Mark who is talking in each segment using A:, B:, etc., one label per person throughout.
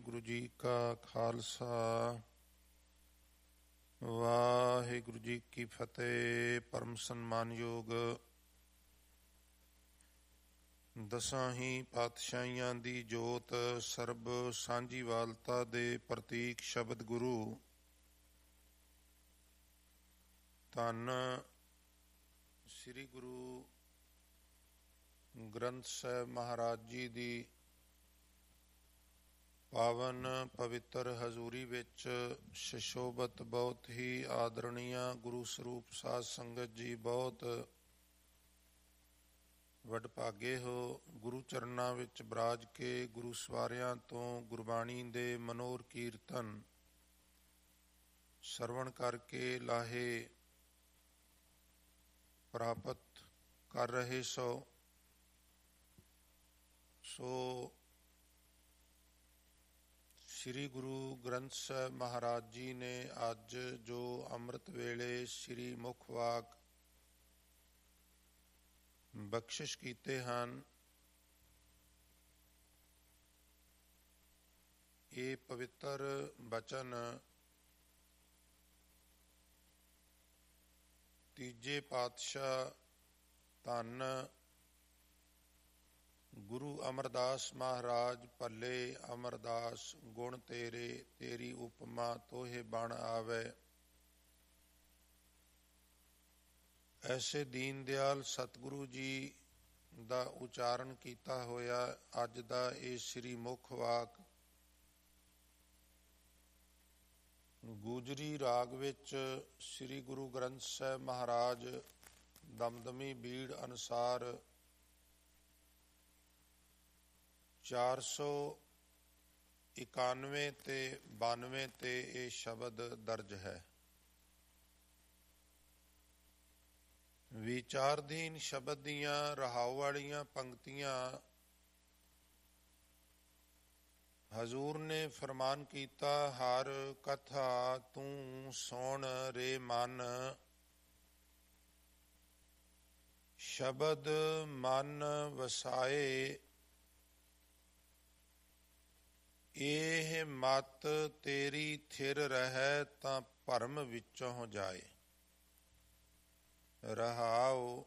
A: ਵਾਹਿਗੁਰੂ ਜੀ ਕਾ ਖਾਲਸਾ ਵਾਹਿਗੁਰੂ ਜੀ ਕੀ ਫਤਿਹ। ਪਰਮ ਸਨਮਾਨਯੋਗ ਦਸਾਂ ਹੀ ਪਾਤਸ਼ਾਹੀਆਂ ਦੀ ਜੋਤ ਸਰਬ ਸਾਂਝੀਵਾਲਤਾ ਦੇ ਪ੍ਰਤੀਕ ਸ਼ਬਦ ਗੁਰੂ ਧੰਨ ਸ੍ਰੀ ਗੁਰੂ ਗ੍ਰੰਥ ਸਾਹਿਬ ਮਹਾਰਾਜ ਜੀ ਦੀ ਪਾਵਨ ਪਵਿੱਤਰ ਹਜ਼ੂਰੀ ਵਿੱਚ ਸ਼ਸ਼ੋਭਤ ਬਹੁਤ ਹੀ ਆਦਰਣੀਆ ਗੁਰੂ ਸਰੂਪ ਸਾਧ ਸੰਗਤ ਜੀ, ਬਹੁਤ ਵਡਭਾਗੇ ਹੋ। ਗੁਰੂ ਚਰਨਾਂ ਵਿੱਚ ਬਰਾਜ ਕੇ ਗੁਰੂ ਸਵਾਰਿਆਂ ਤੋਂ ਗੁਰਬਾਣੀ ਦੇ ਮਨੋਰ ਕੀਰਤਨ ਸਰਵਣ ਕਰਕੇ ਲਾਹੇ ਪ੍ਰਾਪਤ ਕਰ ਰਹੇ ਸੋ ਸ੍ਰੀ ਗੁਰੂ ਗ੍ਰੰਥ ਸਾਹਿਬ ਮਹਾਰਾਜ ਜੀ ਨੇ ਅੱਜ ਜੋ ਅੰਮ੍ਰਿਤ ਵੇਲੇ ਸ੍ਰੀ ਮੁਖ ਵਾਕ ਬਖਸ਼ਿਸ਼ ਕੀਤੇ ਹਨ, ਇਹ ਪਵਿੱਤਰ ਬਚਨ ਤੀਜੇ ਪਾਤਸ਼ਾਹ ਧੰਨ ਗੁਰੂ ਅਮਰਦਾਸ ਮਹਾਰਾਜ ਭੱਲੇ ਅਮਰਦਾਸ ਗੁਣ ਤੇਰੇ, ਤੇਰੀ ਉਪਮਾ ਤੋਹੇ ਬਣ ਆਵੇ, ਐਸੇ ਦੀਨ ਦਿਆਲ ਸਤਿਗੁਰੂ ਜੀ ਦਾ ਉਚਾਰਨ ਕੀਤਾ ਹੋਇਆ ਅੱਜ ਦਾ ਇਹ ਸ੍ਰੀ ਮੁਖ ਵਾਕ ਗੁਜਰੀ ਰਾਗ ਵਿੱਚ ਸ੍ਰੀ ਗੁਰੂ ਗ੍ਰੰਥ ਸਾਹਿਬ ਮਹਾਰਾਜ ਦਮਦਮੀ ਬੀੜ ਅਨੁਸਾਰ 491 ਤੇ 92 ਤੇ ਇਹ ਸ਼ਬਦ ਦਰਜ ਹੈ। ਵਿਚਾਰਧੀਨ ਸ਼ਬਦ ਦੀਆਂ ਰਹਾਉ ਵਾਲੀਆਂ ਪੰਕਤੀਆਂ ਹਜ਼ੂਰ ਨੇ ਫਰਮਾਨ ਕੀਤਾ, ਹਰ ਕਥਾ ਤੂੰ ਸੁਣ ਰੇ ਮਨ, ਸ਼ਬਦ ਮਨ ਵਸਾਏ, ਇਹ ਮਤ ਤੇਰੀ ਥਿਰ ਰਹਿ ਤਾਂ ਭਰਮ ਵਿੱਚੋਂ ਹੋ ਜਾਏ। ਰਹਾਉ,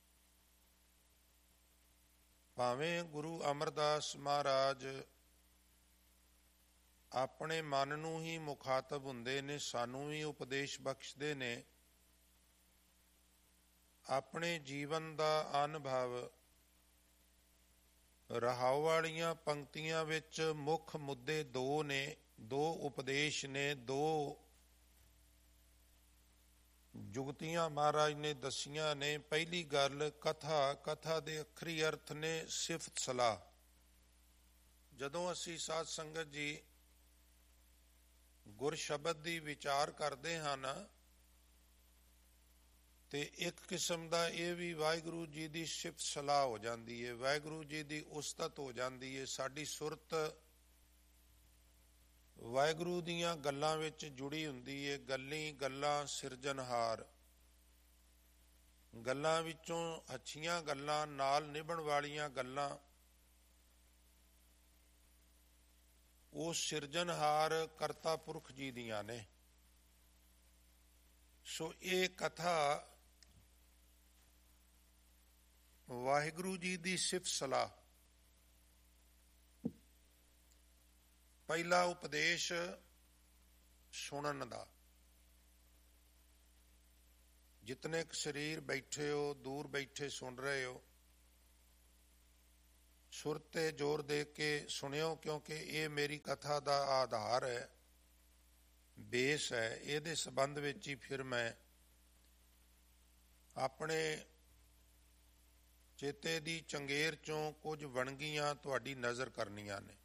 A: ਭਾਵੇਂ ਗੁਰੂ ਅਮਰਦਾਸ ਮਹਾਰਾਜ ਆਪਣੇ ਮਨ ਨੂੰ ਹੀ ਮੁਖਾਤਬ ਹੁੰਦੇ ਨੇ, ਸਾਨੂੰ ਵੀ ਉਪਦੇਸ਼ ਬਖਸ਼ਦੇ ਨੇ। ਆਪਣੇ ਜੀਵਨ ਦਾ ਅਨੁਭਵ ਰਹਾਉ ਵਾਲੀਆਂ ਪੰਕਤੀਆਂ ਵਿੱਚ ਮੁੱਖ ਮੁੱਦੇ ਦੋ ਨੇ, ਦੋ ਉਪਦੇਸ਼ ਨੇ, ਦੋ ਜੁਗਤੀਆਂ ਮਹਾਰਾਜ ਨੇ ਦਸੀਆਂ ਨੇ। ਪਹਿਲੀ ਗੱਲ ਕਥਾ ਦੇ ਅੱਖਰੀ ਅਰਥ ਨੇ ਸਿਫਤ ਸਲਾਹ। ਜਦੋਂ ਅਸੀਂ ਸਾਧ ਸੰਗਤ ਜੀ ਗੁਰ ਸ਼ਬਦ ਦੀ ਵਿਚਾਰ ਕਰਦੇ ਹਨ ਤੇ ਇੱਕ ਕਿਸਮ ਦਾ ਇਹ ਵੀ ਵਾਹਿਗੁਰੂ ਜੀ ਦੀ ਸਿਫਤ ਸਲਾਹ ਹੋ ਜਾਂਦੀ ਹੈ, ਵਾਹਿਗੁਰੂ ਜੀ ਦੀ ਉਸਤਤ ਹੋ ਜਾਂਦੀ ਹੈ। ਸਾਡੀ ਸੁਰਤ ਵਾਹਿਗੁਰੂ ਦੀਆਂ ਗੱਲਾਂ ਵਿੱਚ ਜੁੜੀ ਹੁੰਦੀ ਹੈ। ਗੱਲਾਂ ਸਿਰਜਣਹਾਰ, ਗੱਲਾਂ ਵਿੱਚੋਂ ਅੱਛੀਆਂ ਗੱਲਾਂ, ਨਾਲ ਨਿਭਣ ਵਾਲੀਆਂ ਗੱਲਾਂ ਉਹ ਸਿਰਜਣਹਾਰ ਕਰਤਾ ਪੁਰਖ ਜੀ ਦੀਆਂ ਨੇ। ਸੋ ਇਹ ਕਥਾ ਵਾਹਿਗੁਰੂ ਜੀ ਦੀ ਸਿਫਤ ਸਲਾਹ। ਪਹਿਲਾ ਉਪਦੇਸ਼ ਸੁਣਨ ਦਾ। ਜਿਤਨੇ ਕੁ ਸਰੀਰ ਬੈਠੇ ਹੋ, ਦੂਰ ਬੈਠੇ ਸੁਣ ਰਹੇ ਹੋ, ਸੁਰ ਤੇ ਜ਼ੋਰ ਦੇ ਕੇ ਸੁਣਿਓ, ਕਿਉਂਕਿ ਇਹ ਮੇਰੀ ਕਥਾ ਦਾ ਆਧਾਰ ਹੈ, ਬੇਸ ਹੈ। ਇਹਦੇ ਸੰਬੰਧ ਵਿੱਚ ਹੀ ਫਿਰ ਮੈਂ ਆਪਣੇ ਚੇਤੇ ਦੀ ਚੰਗੇਰ ਚੋਂ ਕੁਝ ਵਣਗੀਆਂ ਤੁਹਾਡੀ ਨਜ਼ਰ ਕਰਨੀਆਂ ਨੇ।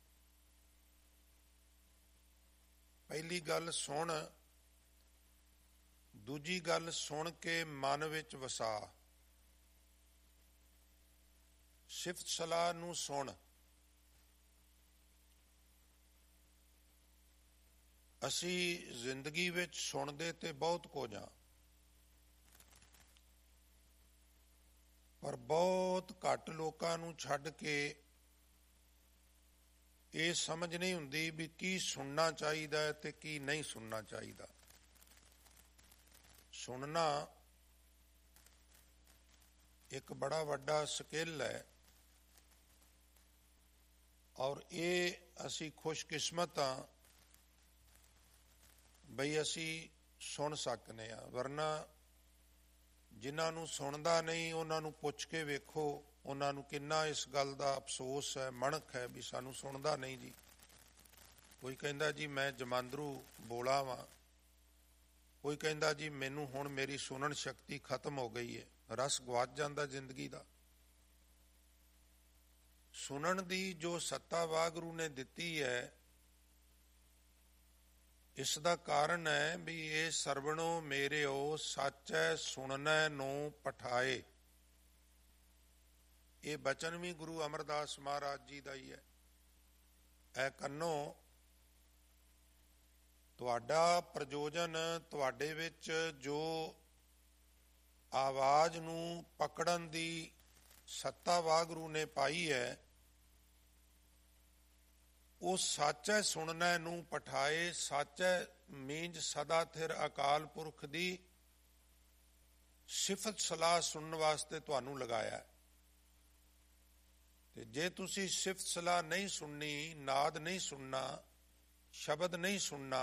A: ਪਹਿਲੀ ਗੱਲ ਸੁਣ, ਦੂਜੀ ਗੱਲ ਸੁਣ ਕੇ ਮਨ ਵਿੱਚ ਵਸਾ। ਸਿਫਤ ਸਲਾਹ ਨੂੰ ਸੁਣ। ਅਸੀਂ ਜ਼ਿੰਦਗੀ ਵਿੱਚ ਸੁਣਦੇ ਤੇ ਬਹੁਤ ਕੁਝ ਹਾਂ, ਪਰ ਬਹੁਤ ਘੱਟ ਲੋਕਾਂ ਨੂੰ ਛੱਡ ਕੇ ਇਹ ਸਮਝ ਨਹੀਂ ਹੁੰਦੀ ਵੀ ਕੀ ਸੁਣਨਾ ਚਾਹੀਦਾ ਹੈ ਤੇ ਕੀ ਨਹੀਂ ਸੁਣਨਾ ਚਾਹੀਦਾ। ਸੁਣਨਾ ਇੱਕ ਬੜਾ ਵੱਡਾ ਸਕਿੱਲ ਹੈ, ਔਰ ਇਹ ਅਸੀਂ ਖੁਸ਼ਕਿਸਮਤ ਹਾਂ ਬਈ ਅਸੀਂ ਸੁਣ ਸਕਦੇ ਹਾਂ। ਵਰਨਾ ਜਿਨ੍ਹਾਂ ਨੂੰ ਸੁਣਦਾ ਨਹੀਂ ਉਹਨਾਂ ਨੂੰ ਪੁੱਛ ਕੇ ਵੇਖੋ, ਉਹਨਾਂ ਨੂੰ ਕਿੰਨਾ ਇਸ ਗੱਲ ਦਾ ਅਫਸੋਸ ਹੈ, ਮਣਕ ਹੈ ਵੀ ਸਾਨੂੰ ਸੁਣਦਾ ਨਹੀਂ ਜੀ। ਕੋਈ ਕਹਿੰਦਾ ਜੀ ਮੈਂ ਜਮਾਂਦਰੂ ਬੋਲਾ ਵਾਂ, ਕੋਈ ਕਹਿੰਦਾ ਜੀ ਮੈਨੂੰ ਹੁਣ ਮੇਰੀ ਸੁਣਨ ਸ਼ਕਤੀ ਖਤਮ ਹੋ ਗਈ ਹੈ। ਰਸ ਗਵਾਚ ਜਾਂਦਾ ਜ਼ਿੰਦਗੀ ਦਾ। ਸੁਣਨ ਦੀ ਜੋ ਸੱਤਾ ਵਾਹਿਗੁਰੂ ਨੇ ਦਿੱਤੀ ਹੈ, ਇਸ ਦਾ ਕਾਰਨ ਹੈ ਵੀ ਇਹ ਸਰਵਣੋ ਮੇਰਿਓ ਸਾਚੈ ਸੁਣਨੈ ਨੂੰ ਪਠਾਏ। ਇਹ ਬਚਨ ਵੀ ਗੁਰੂ ਅਮਰਦਾਸ ਮਹਾਰਾਜ ਜੀ ਦਾ ਹੀ ਹੈ। ਐ ਕੰਨੋ, ਤੁਹਾਡਾ ਪ੍ਰਯੋਜਨ, ਤੁਹਾਡੇ ਵਿੱਚ ਜੋ ਆਵਾਜ਼ ਨੂੰ ਪਕੜਨ ਦੀ ਸੱਤਾ ਵਾਹਿਗੁਰੂ ਨੇ ਪਾਈ ਹੈ, ਉਹ ਸਾਚੈ ਸੁਣਨੈ ਨੂੰ ਪਠਾਏ। ਸਾਚੈ ਮੀਨਜ ਸਦਾ ਥਿਰ ਅਕਾਲ ਪੁਰਖ ਦੀ ਸਿਫਤ ਸਲਾਹ ਸੁਣਨ ਵਾਸਤੇ ਤੁਹਾਨੂੰ ਲਗਾਇਆ। ਤੇ ਜੇ ਤੁਸੀਂ ਸਿਫਤ ਸਲਾਹ ਨਹੀਂ ਸੁਣਨੀ, ਨਾਦ ਨਹੀਂ ਸੁਣਨਾ, ਸ਼ਬਦ ਨਹੀਂ ਸੁਣਨਾ,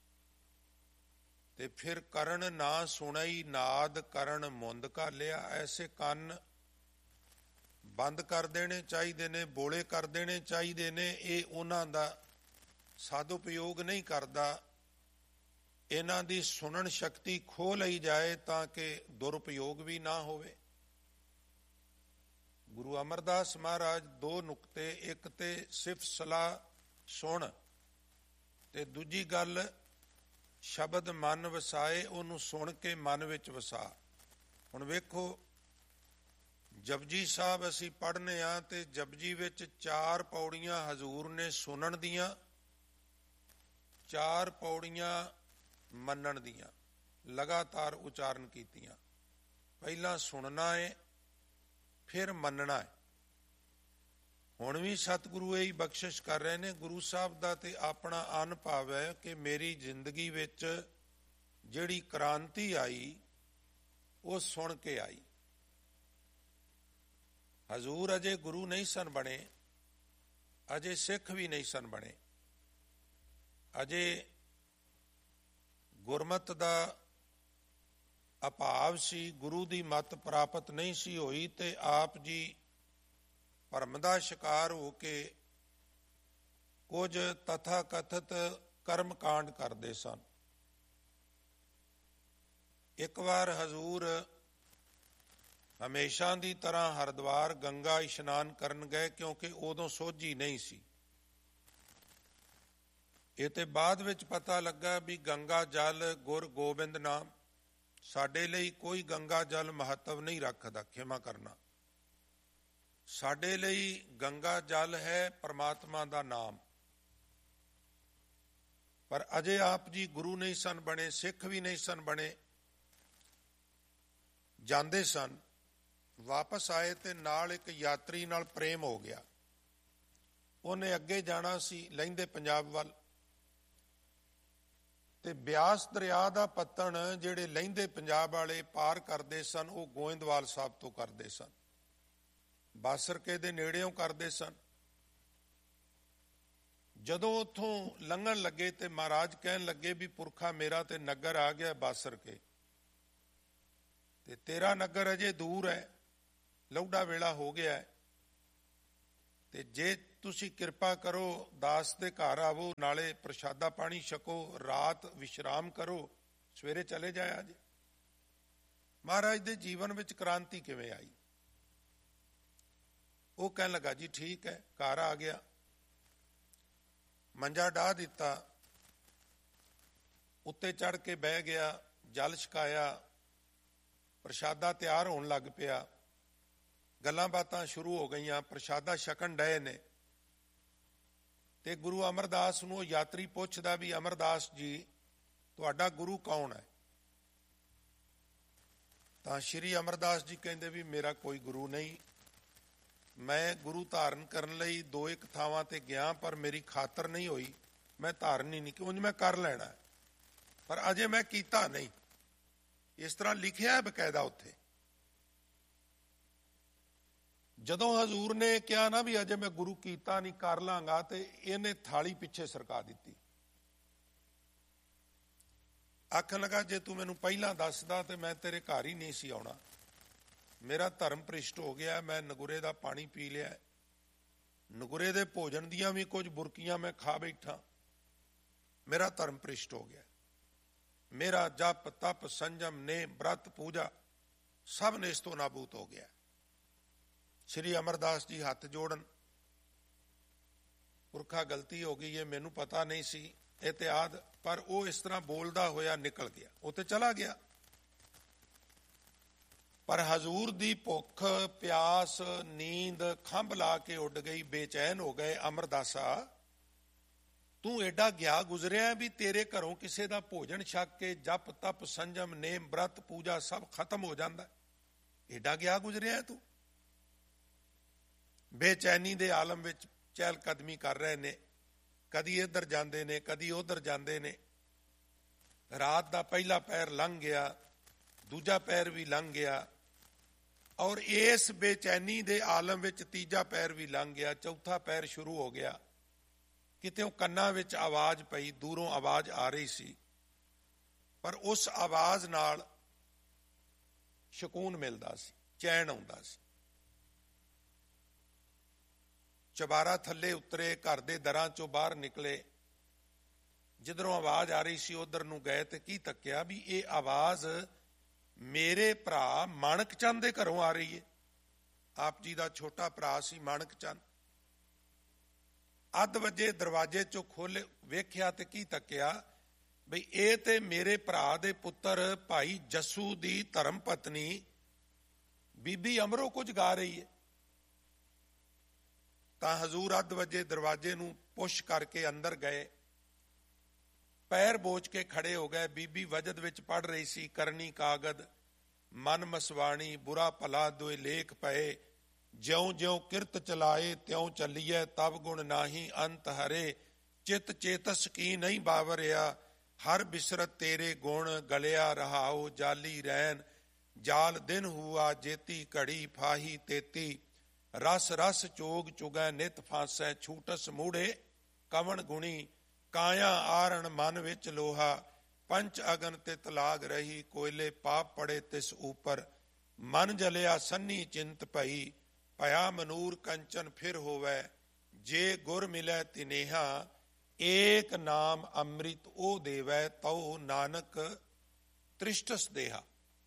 A: ਤੇ ਫਿਰ ਕਰਨ ਨਾ ਸੁਣਈ ਨਾਦ ਕਰਨ ਮੁੰਦ ਘਾਲਿਆ। ਐਸੇ ਕੰਨ ਬੰਦ ਕਰ ਦੇਣੇ ਚਾਹੀਦੇ ਨੇ, ਬੋਲੇ ਕਰ ਦੇਣੇ ਚਾਹੀਦੇ ਨੇ। ਇਹ ਉਹਨਾਂ ਦਾ ਸਦਉਪਯੋਗ ਨਹੀਂ ਕਰਦਾ। ਇਹਨਾਂ ਦੀ ਸੁਣਨ ਸ਼ਕਤੀ ਖੋਹ ਲਈ ਜਾਏ ਤਾਂ ਕਿ ਦੁਰਉਪਯੋਗ ਵੀ ਨਾ ਹੋਵੇ। ਗੁਰੂ ਅਮਰਦਾਸ ਮਹਾਰਾਜ ਦੋ ਨੁਕਤੇ, ਇੱਕ ਤੇ ਸਿਫਤ ਸਲਾਹ ਸੁਣ, ਤੇ ਦੂਜੀ ਗੱਲ ਸ਼ਬਦ ਮਨ ਵਸਾਏ, ਉਹਨੂੰ ਸੁਣ ਕੇ ਮਨ ਵਿੱਚ ਵਸਾ। ਹੁਣ ਵੇਖੋ, ਜਪਜੀ ਸਾਹਿਬ ਅਸੀਂ ਪੜ੍ਹਨੇ ਆ ਤੇ ਜਪਜੀ ਵਿੱਚ 4 ਪੌੜੀਆਂ ਹਜ਼ੂਰ ਨੇ ਸੁਣਨ ਦੀਆਂ, 4 ਪੌੜੀਆਂ ਮੰਨਣ ਦੀਆਂ, ਲਗਾਤਾਰ ਉਚਾਰਨ ਕੀਤੀਆਂ। ਪਹਿਲਾਂ ਸੁਣਨਾ ਹੈ, ਫਿਰ ਮੰਨਣਾ ਹੈ। ਹੁਣ ਵੀ ਸਤਿਗੁਰੂ ਇਹੀ ਬਖਸ਼ਿਸ਼ ਕਰ ਰਹੇ ਨੇ। ਗੁਰੂ ਸਾਹਿਬ ਦਾ ਤੇ ਆਪਣਾ ਅਨੁਭਵ ਹੈ ਕਿ ਮੇਰੀ ਜ਼ਿੰਦਗੀ ਵਿੱਚ ਜਿਹੜੀ ਕ੍ਰਾਂਤੀ ਆਈ ਉਹ ਸੁਣ ਕੇ ਆਈ। ਹਜ਼ੂਰ ਅਜੇ ਗੁਰੂ ਨਹੀਂ ਸਨ ਬਣੇ, ਅਜੇ ਸਿੱਖ ਵੀ ਨਹੀਂ ਸਨ ਬਣੇ, ਅਜੇ ਗੁਰਮਤ ਦਾ ਅਭਾਵ ਸੀ, ਗੁਰੂ ਦੀ ਮੱਤ ਪ੍ਰਾਪਤ ਨਹੀਂ ਸੀ ਹੋਈ। ਤੇ ਆਪ ਜੀ ਭਰਮ ਦਾ ਸ਼ਿਕਾਰ ਹੋ ਕੇ ਕੁਝ ਤਥਾ ਕਥਿਤ ਕਰਮ ਕਾਂਡ ਕਰਦੇ ਸਨ। ਇੱਕ ਵਾਰ ਹਜ਼ੂਰ ਹਮੇਸ਼ਾ ਦੀ ਤਰ੍ਹਾਂ ਹਰਿਦੁਆਰ ਗੰਗਾ ਇਸ਼ਨਾਨ ਕਰਨ ਗਏ, ਕਿਉਂਕਿ ਉਦੋਂ ਸੋਝੀ ਨਹੀਂ ਸੀ। ਇਹ ਤੇ ਬਾਅਦ ਵਿੱਚ ਪਤਾ ਲੱਗਾ ਵੀ ਗੰਗਾ ਜਲ ਗੁਰ ਗੋਬਿੰਦ ਨਾਮ। ਸਾਡੇ ਲਈ ਕੋਈ ਗੰਗਾ ਜਲ ਮਹੱਤਵ ਨਹੀਂ ਰੱਖਦਾ, ਖਿਮਾ ਕਰਨਾ। ਸਾਡੇ ਲਈ ਗੰਗਾ ਜਲ ਹੈ ਪਰਮਾਤਮਾ ਦਾ ਨਾਮ। ਪਰ ਅਜੇ ਆਪ ਜੀ ਗੁਰੂ ਨਹੀਂ ਸਨ ਬਣੇ, ਸਿੱਖ ਵੀ ਨਹੀਂ ਸਨ ਬਣੇ। ਜਾਂਦੇ ਸਨ, ਵਾਪਸ ਆਏ ਤੇ ਨਾਲ ਇੱਕ ਯਾਤਰੀ ਨਾਲ ਪ੍ਰੇਮ ਹੋ ਗਿਆ। ਉਹਨੇ ਅੱਗੇ ਜਾਣਾ ਸੀ ਲਹਿੰਦੇ ਪੰਜਾਬ ਵੱਲ, ਤੇ ਬਿਆਸ ਦਰਿਆ ਦਾ ਪੱਤਣ ਜਿਹੜੇ ਲਹਿੰਦੇ ਪੰਜਾਬ ਵਾਲੇ ਪਾਰ ਕਰਦੇ ਸਨ, ਉਹ ਗੋਇੰਦਵਾਲ ਸਾਹਿਬ ਤੋਂ ਕਰਦੇ ਸਨ, ਬਾਸਰਕੇ ਦੇ ਨੇੜਿਓਂ ਕਰਦੇ ਸਨ। ਜਦੋਂ ਉੱਥੋਂ ਲੰਘਣ ਲੱਗੇ ਤੇ ਮਹਾਰਾਜ ਕਹਿਣ ਲੱਗੇ ਵੀ ਪੁਰਖਾ ਮੇਰਾ ਤੇ ਨਗਰ ਆ ਗਿਆ ਬਾਸਰਕੇ, ਤੇ ਤੇਰਾ ਨਗਰ ਅਜੇ ਦੂਰ ਹੈ, ਲੌਡਾ ਵੇਲਾ ਹੋ ਗਿਆ, ਤੇ ਜੇ ਤੁਸੀਂ ਕਿਰਪਾ ਕਰੋ ਦਾਸ ਦੇ ਘਰ ਆਵੋ, ਨਾਲੇ ਪ੍ਰਸ਼ਾਦਾ ਪਾਣੀ ਛਕੋ, ਰਾਤ ਵਿਸ਼ਰਾਮ ਕਰੋ, ਸਵੇਰੇ ਚਲੇ ਜਾਇਆ ਜੇ। ਮਹਾਰਾਜ ਦੇ ਜੀਵਨ ਵਿੱਚ ਕ੍ਰਾਂਤੀ ਕਿਵੇਂ ਆਈ? ਉਹ ਕਹਿਣ ਲੱਗਾ ਜੀ ਠੀਕ ਹੈ। ਘਰ ਆ ਗਿਆ, ਮੰਜਾ ਡਾਹ ਦਿੱਤਾ, ਉੱਤੇ ਚੜ੍ਹ ਕੇ ਬਹਿ ਗਿਆ, ਜਲ ਛਕਾਇਆ, ਪ੍ਰਸ਼ਾਦਾ ਤਿਆਰ ਹੋਣ ਲੱਗ ਪਿਆ, ਗੱਲਾਂ ਬਾਤਾਂ ਸ਼ੁਰੂ ਹੋ ਗਈਆਂ, ਪ੍ਰਸ਼ਾਦਾ ਛਕਣ ਡਏ ਨੇ। ਤੇ ਗੁਰੂ ਅਮਰਦਾਸ ਨੂੰ ਉਹ ਯਾਤਰੀ ਪੁੱਛਦਾ ਵੀ ਅਮਰਦਾਸ ਜੀ ਤੁਹਾਡਾ ਗੁਰੂ ਕੌਣ ਹੈ? ਤਾਂ ਸ਼੍ਰੀ ਅਮਰਦਾਸ ਜੀ ਕਹਿੰਦੇ ਵੀ ਮੇਰਾ ਕੋਈ ਗੁਰੂ ਨਹੀਂ, ਮੈਂ ਗੁਰੂ ਧਾਰਨ ਕਰਨ ਲਈ 2-1 ਥਾਵਾਂ ਤੇ ਗਿਆ, ਪਰ ਮੇਰੀ ਖਾਤਰ ਨਹੀਂ ਹੋਈ, ਮੈਂ ਧਾਰਨ ਹੀ ਨਹੀਂ, ਕਿਉਂ ਮੈਂ ਕਰ ਲੈਣਾ, ਪਰ ਅਜੇ ਮੈਂ ਕੀਤਾ ਨਹੀਂ। ਇਸ ਤਰ੍ਹਾਂ ਲਿਖਿਆ ਬਕਾਇਦਾ ਉੱਥੇ। ਜਦੋਂ ਹਜ਼ੂਰ ਨੇ ਕਿਹਾ ਨਾ ਵੀ ਅਜੇ ਮੈਂ ਗੁਰੂ ਕੀਤਾ ਨਹੀਂ, ਕਰ ਲਾਂਗਾ, ਤੇ ਇਹਨੇ ਥਾਲੀ ਪਿੱਛੇ ਸਰਕਾ ਦਿੱਤੀ। ਆਖਣ ਲੱਗਾ ਜੇ ਤੂੰ ਮੈਨੂੰ ਪਹਿਲਾਂ ਦੱਸਦਾ ਤੇ ਮੈਂ ਤੇਰੇ ਘਰ ਹੀ ਨਹੀਂ ਸੀ ਆਉਣਾ। ਮੇਰਾ ਧਰਮ ਭ੍ਰਿਸ਼ਟ ਹੋ ਗਿਆ, ਮੈਂ ਨਗੁਰੇ ਦਾ ਪਾਣੀ ਪੀ ਲਿਆ, ਨਗੁਰੇ ਦੇ ਭੋਜਨ ਦੀਆਂ ਵੀ ਕੁਝ ਬੁਰਕੀਆਂ ਮੈਂ ਖਾ ਬੈਠਾ, ਮੇਰਾ ਧਰਮ ਭ੍ਰਿਸ਼ਟ ਹੋ ਗਿਆ। ਮੇਰਾ ਜਪ ਤਪ ਸੰਜਮ ਨੇਮ ਬ੍ਰਤ ਪੂਜਾ ਸਭ ਨੇ ਇਸ ਤੋਂ ਨਾਬੂਦ ਹੋ ਗਿਆ। ਸ਼੍ਰੀ ਅਮਰਦਾਸ ਜੀ ਹੱਥ ਜੋੜਨ, ਪੁਰਖਾ ਗਲਤੀ ਹੋ ਗਈ ਹੈ, ਮੈਨੂੰ ਪਤਾ ਨਹੀਂ ਸੀ ਇਤਿਆਦ, ਪਰ ਉਹ ਇਸ ਤਰ੍ਹਾਂ ਬੋਲਦਾ ਹੋਇਆ ਨਿਕਲ ਗਿਆ, ਉੱਥੇ ਚਲਾ ਗਿਆ। ਪਰ ਹਜ਼ੂਰ ਦੀ ਭੁੱਖ ਪਿਆਸ ਨੀਂਦ ਖੰਭ ਲਾ ਕੇ ਉੱਡ ਗਈ, ਬੇਚੈਨ ਹੋ ਗਏ। ਅਮਰਦਾਸਾ, ਤੂੰ ਐਡਾ ਗਿਆ ਗੁਜ਼ਰਿਆ ਵੀ ਤੇਰੇ ਘਰੋਂ ਕਿਸੇ ਦਾ ਭੋਜਨ ਛਕ ਕੇ ਜਪ ਤਪ ਸੰਜਮ ਨੇਮ ਬ੍ਰਤ ਪੂਜਾ ਸਭ ਖਤਮ ਹੋ ਜਾਂਦਾ, ਐਡਾ ਗਿਆ ਗੁਜ਼ਰਿਆ ਤੂੰ। ਬੇਚੈਨੀ ਦੇ ਆਲਮ ਵਿੱਚ ਚਹਿਲ ਕਦਮੀ ਕਰ ਰਹੇ ਨੇ, ਕਦੀ ਇੱਧਰ ਜਾਂਦੇ ਨੇ, ਕਦੀ ਉੱਧਰ ਜਾਂਦੇ ਨੇ। ਰਾਤ ਦਾ ਪਹਿਲਾ ਪਹਿਰ ਲੰਘ ਗਿਆ, ਦੂਜਾ ਪਹਿਰ ਵੀ ਲੰਘ ਗਿਆ, ਔਰ ਇਸ ਬੇਚੈਨੀ ਦੇ ਆਲਮ ਵਿੱਚ ਤੀਜਾ ਪਹਿਰ ਵੀ ਲੰਘ ਗਿਆ, ਚੌਥਾ ਪਹਿਰ ਸ਼ੁਰੂ ਹੋ ਗਿਆ। ਕਿਤੇ ਉਹ ਕੰਨਾਂ ਵਿੱਚ ਆਵਾਜ਼ ਪਈ, ਦੂਰੋਂ ਆਵਾਜ਼ ਆ ਰਹੀ ਸੀ, ਪਰ ਉਸ ਆਵਾਜ਼ ਨਾਲ ਸਕੂਨ ਮਿਲਦਾ ਸੀ, ਚੈਨ ਆਉਂਦਾ ਸੀ। ਚਬਾਰਾ ਥੱਲੇ ਉਤਰੇ, ਘਰ ਦੇ ਦਰਾਂ ਚੋਂ ਬਾਹਰ ਨਿਕਲੇ, ਜਿੱਧਰੋਂ ਆਵਾਜ਼ ਆ ਰਹੀ ਸੀ ਉਧਰ ਨੂੰ ਗਏ ਤੇ ਕੀ ਤੱਕਿਆ ਵੀ ਇਹ ਆਵਾਜ਼ ਮੇਰੇ ਭਰਾ ਮਾਣਕ ਚੰਦ ਦੇ ਘਰੋਂ ਆ ਰਹੀ ਹੈ। ਆਪ ਜੀ ਦਾ ਛੋਟਾ ਭਰਾ ਸੀ ਮਾਣਕ ਚੰਦ। ਅੱਧ ਵਜੇ ਦਰਵਾਜ਼ੇ ਚੋਂ ਖੋਲੇ ਵੇਖਿਆ ਤੇ ਕੀ ਤੱਕਿਆ ਬਈ ਇਹ ਤੇ ਮੇਰੇ ਭਰਾ ਦੇ ਪੁੱਤਰ ਭਾਈ ਜੱਸੂ ਦੀ ਧਰਮ ਪਤਨੀ ਬੀਬੀ ਅਮਰੋ ਕੁਝ ਗਾ ਰਹੀ ਹੈ। ਤਾਂ ਹਜ਼ੂਰ ਅੱਧ ਵਜੇ ਦਰਵਾਜ਼ੇ ਨੂੰ ਪੁਸ਼ ਕਰਕੇ ਅੰਦਰ ਗਏ, ਪੈਰ ਬੋਚ ਕੇ ਖੜੇ ਹੋ ਗਏ। ਬੀਬੀ ਵਜਦ ਵਿੱਚ ਪੜ ਰਹੀ ਸੀ, ਕਰਨੀ ਕਾਗਦ ਮਨ ਮਸਵਾਣੀ ਬੁਰਾ ਭਲਾ ਦੋਏ ਲੇਖ ਪਏ, ਜਿਉਂ ਜਿਉਂ ਕਿਰਤ ਚਲਾਏ ਤਿਉਂ ਚੱਲੀਐ, ਤਬ ਗੁਣ ਨਾਹੀ ਅੰਤ ਹਰੇ, ਚਿਤ ਚੇਤਸ ਕੀ ਨਹੀਂ ਬਾਵਰਿਆ, ਹਰ ਬਿਸਰਤ ਤੇਰੇ ਗੁਣ ਗਲਿਆ ਰਹਾਓ, ਜਾਲੀ ਰੈਨ ਜਾਲ ਦਿਨ ਹੁਆ ਜੇਤੀ ਘੜੀ ਫਾਹੀ ਤੇਤੀ, ਰਸ ਰਸ ਚੋਗ ਚੁਗੈ ਨਿਤ ਫਾਸੈ, ਛੂਟਸ ਮੂੜੇ ਕਵਣ ਗੁਣੀ, ਕਾਇਆ ਆਰਣ ਮਨ ਵਿੱਚ ਲੋਹਾ, ਪੰਚ ਅਗਨ ਤੇ ਤਲਾਗ ਰਹੀ, ਕੋਇਲੇ ਪਾਪ ਪੜੇ ਤਿਸ ਉਪਰ, ਮਨ ਜਲਿਆ ਸੰਨੀ ਚਿੰਤ ਭਈ, ਭਇਆ ਮਨੂਰ ਕੰਚਨ ਫਿਰ ਹੋਵੈ, ਜੇ ਗੁਰ ਮਿਲੈ ਤਿਨੇਹਾ, ਏਕ ਨਾਮ ਅੰਮ੍ਰਿਤ ਉਹ ਦੇਵੈ, ਤਉ ਨਾਨਕ ਤ੍ਰਿਸ਼ਟਸ ਦੇਹਾ।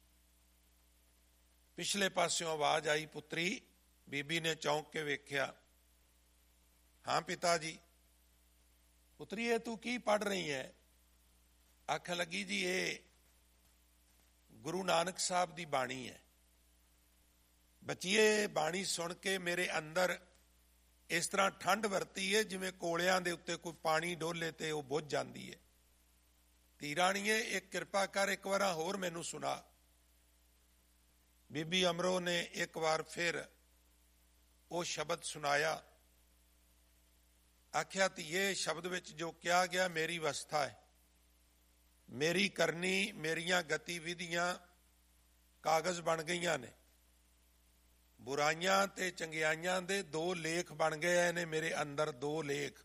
A: ਪਿਛਲੇ ਪਾਸਿਓਂ ਆਵਾਜ਼ ਆਈ, ਪੁੱਤਰੀ। ਬੀਬੀ ਨੇ ਚੌਂਕ ਕੇ ਵੇਖਿਆ। ਹਾਂ ਪਿਤਾ ਜੀ। ਪੁੱਤਰੀ ਇਹ ਤੂੰ ਕੀ ਪੜ ਰਹੀ ਹੈ? ਆਖਣ ਲੱਗੀ ਜੀ ਇਹ ਗੁਰੂ ਨਾਨਕ ਸਾਹਿਬ ਦੀ ਬਾਣੀ ਹੈ। ਬੱਚੀਏ ਬਾਣੀ ਸੁਣ ਕੇ ਮੇਰੇ ਅੰਦਰ ਇਸ ਤਰ੍ਹਾਂ ਠੰਡ ਵਰਤੀ ਹੈ ਜਿਵੇਂ ਕੋਲਿਆਂ ਦੇ ਉੱਤੇ ਕੋਈ ਪਾਣੀ ਡੋਲੇ ਤੇ ਉਹ ਬੁੱਝ ਜਾਂਦੀ ਹੈ। ਧੀ ਰਾਣੀਏ ਇੱਕ ਕਿਰਪਾ ਕਰ, ਇੱਕ ਵਾਰ ਹੋਰ ਮੈਨੂੰ ਸੁਣਾ। ਬੀਬੀ ਅਮਰੋ ਨੇ ਇੱਕ ਵਾਰ ਫਿਰ ਉਹ ਸ਼ਬਦ ਸੁਣਾਇਆ। ਆਖਿਆ ਧੀਏ ਸ਼ਬਦ ਵਿੱਚ ਜੋ ਕਿਹਾ ਗਿਆ ਮੇਰੀ ਅਵਸਥਾ ਹੈ, ਮੇਰੀ ਕਰਨੀ, ਮੇਰੀਆਂ ਗਤੀਵਿਧੀਆਂ ਕਾਗਜ਼ ਬਣ ਗਈਆਂ ਨੇ। ਬੁਰਾਈਆਂ ਤੇ ਚੰਗਿਆਈਆਂ ਦੇ 2 ਲੇਖ ਬਣ ਗਏ ਨੇ ਮੇਰੇ ਅੰਦਰ, 2 ਲੇਖ।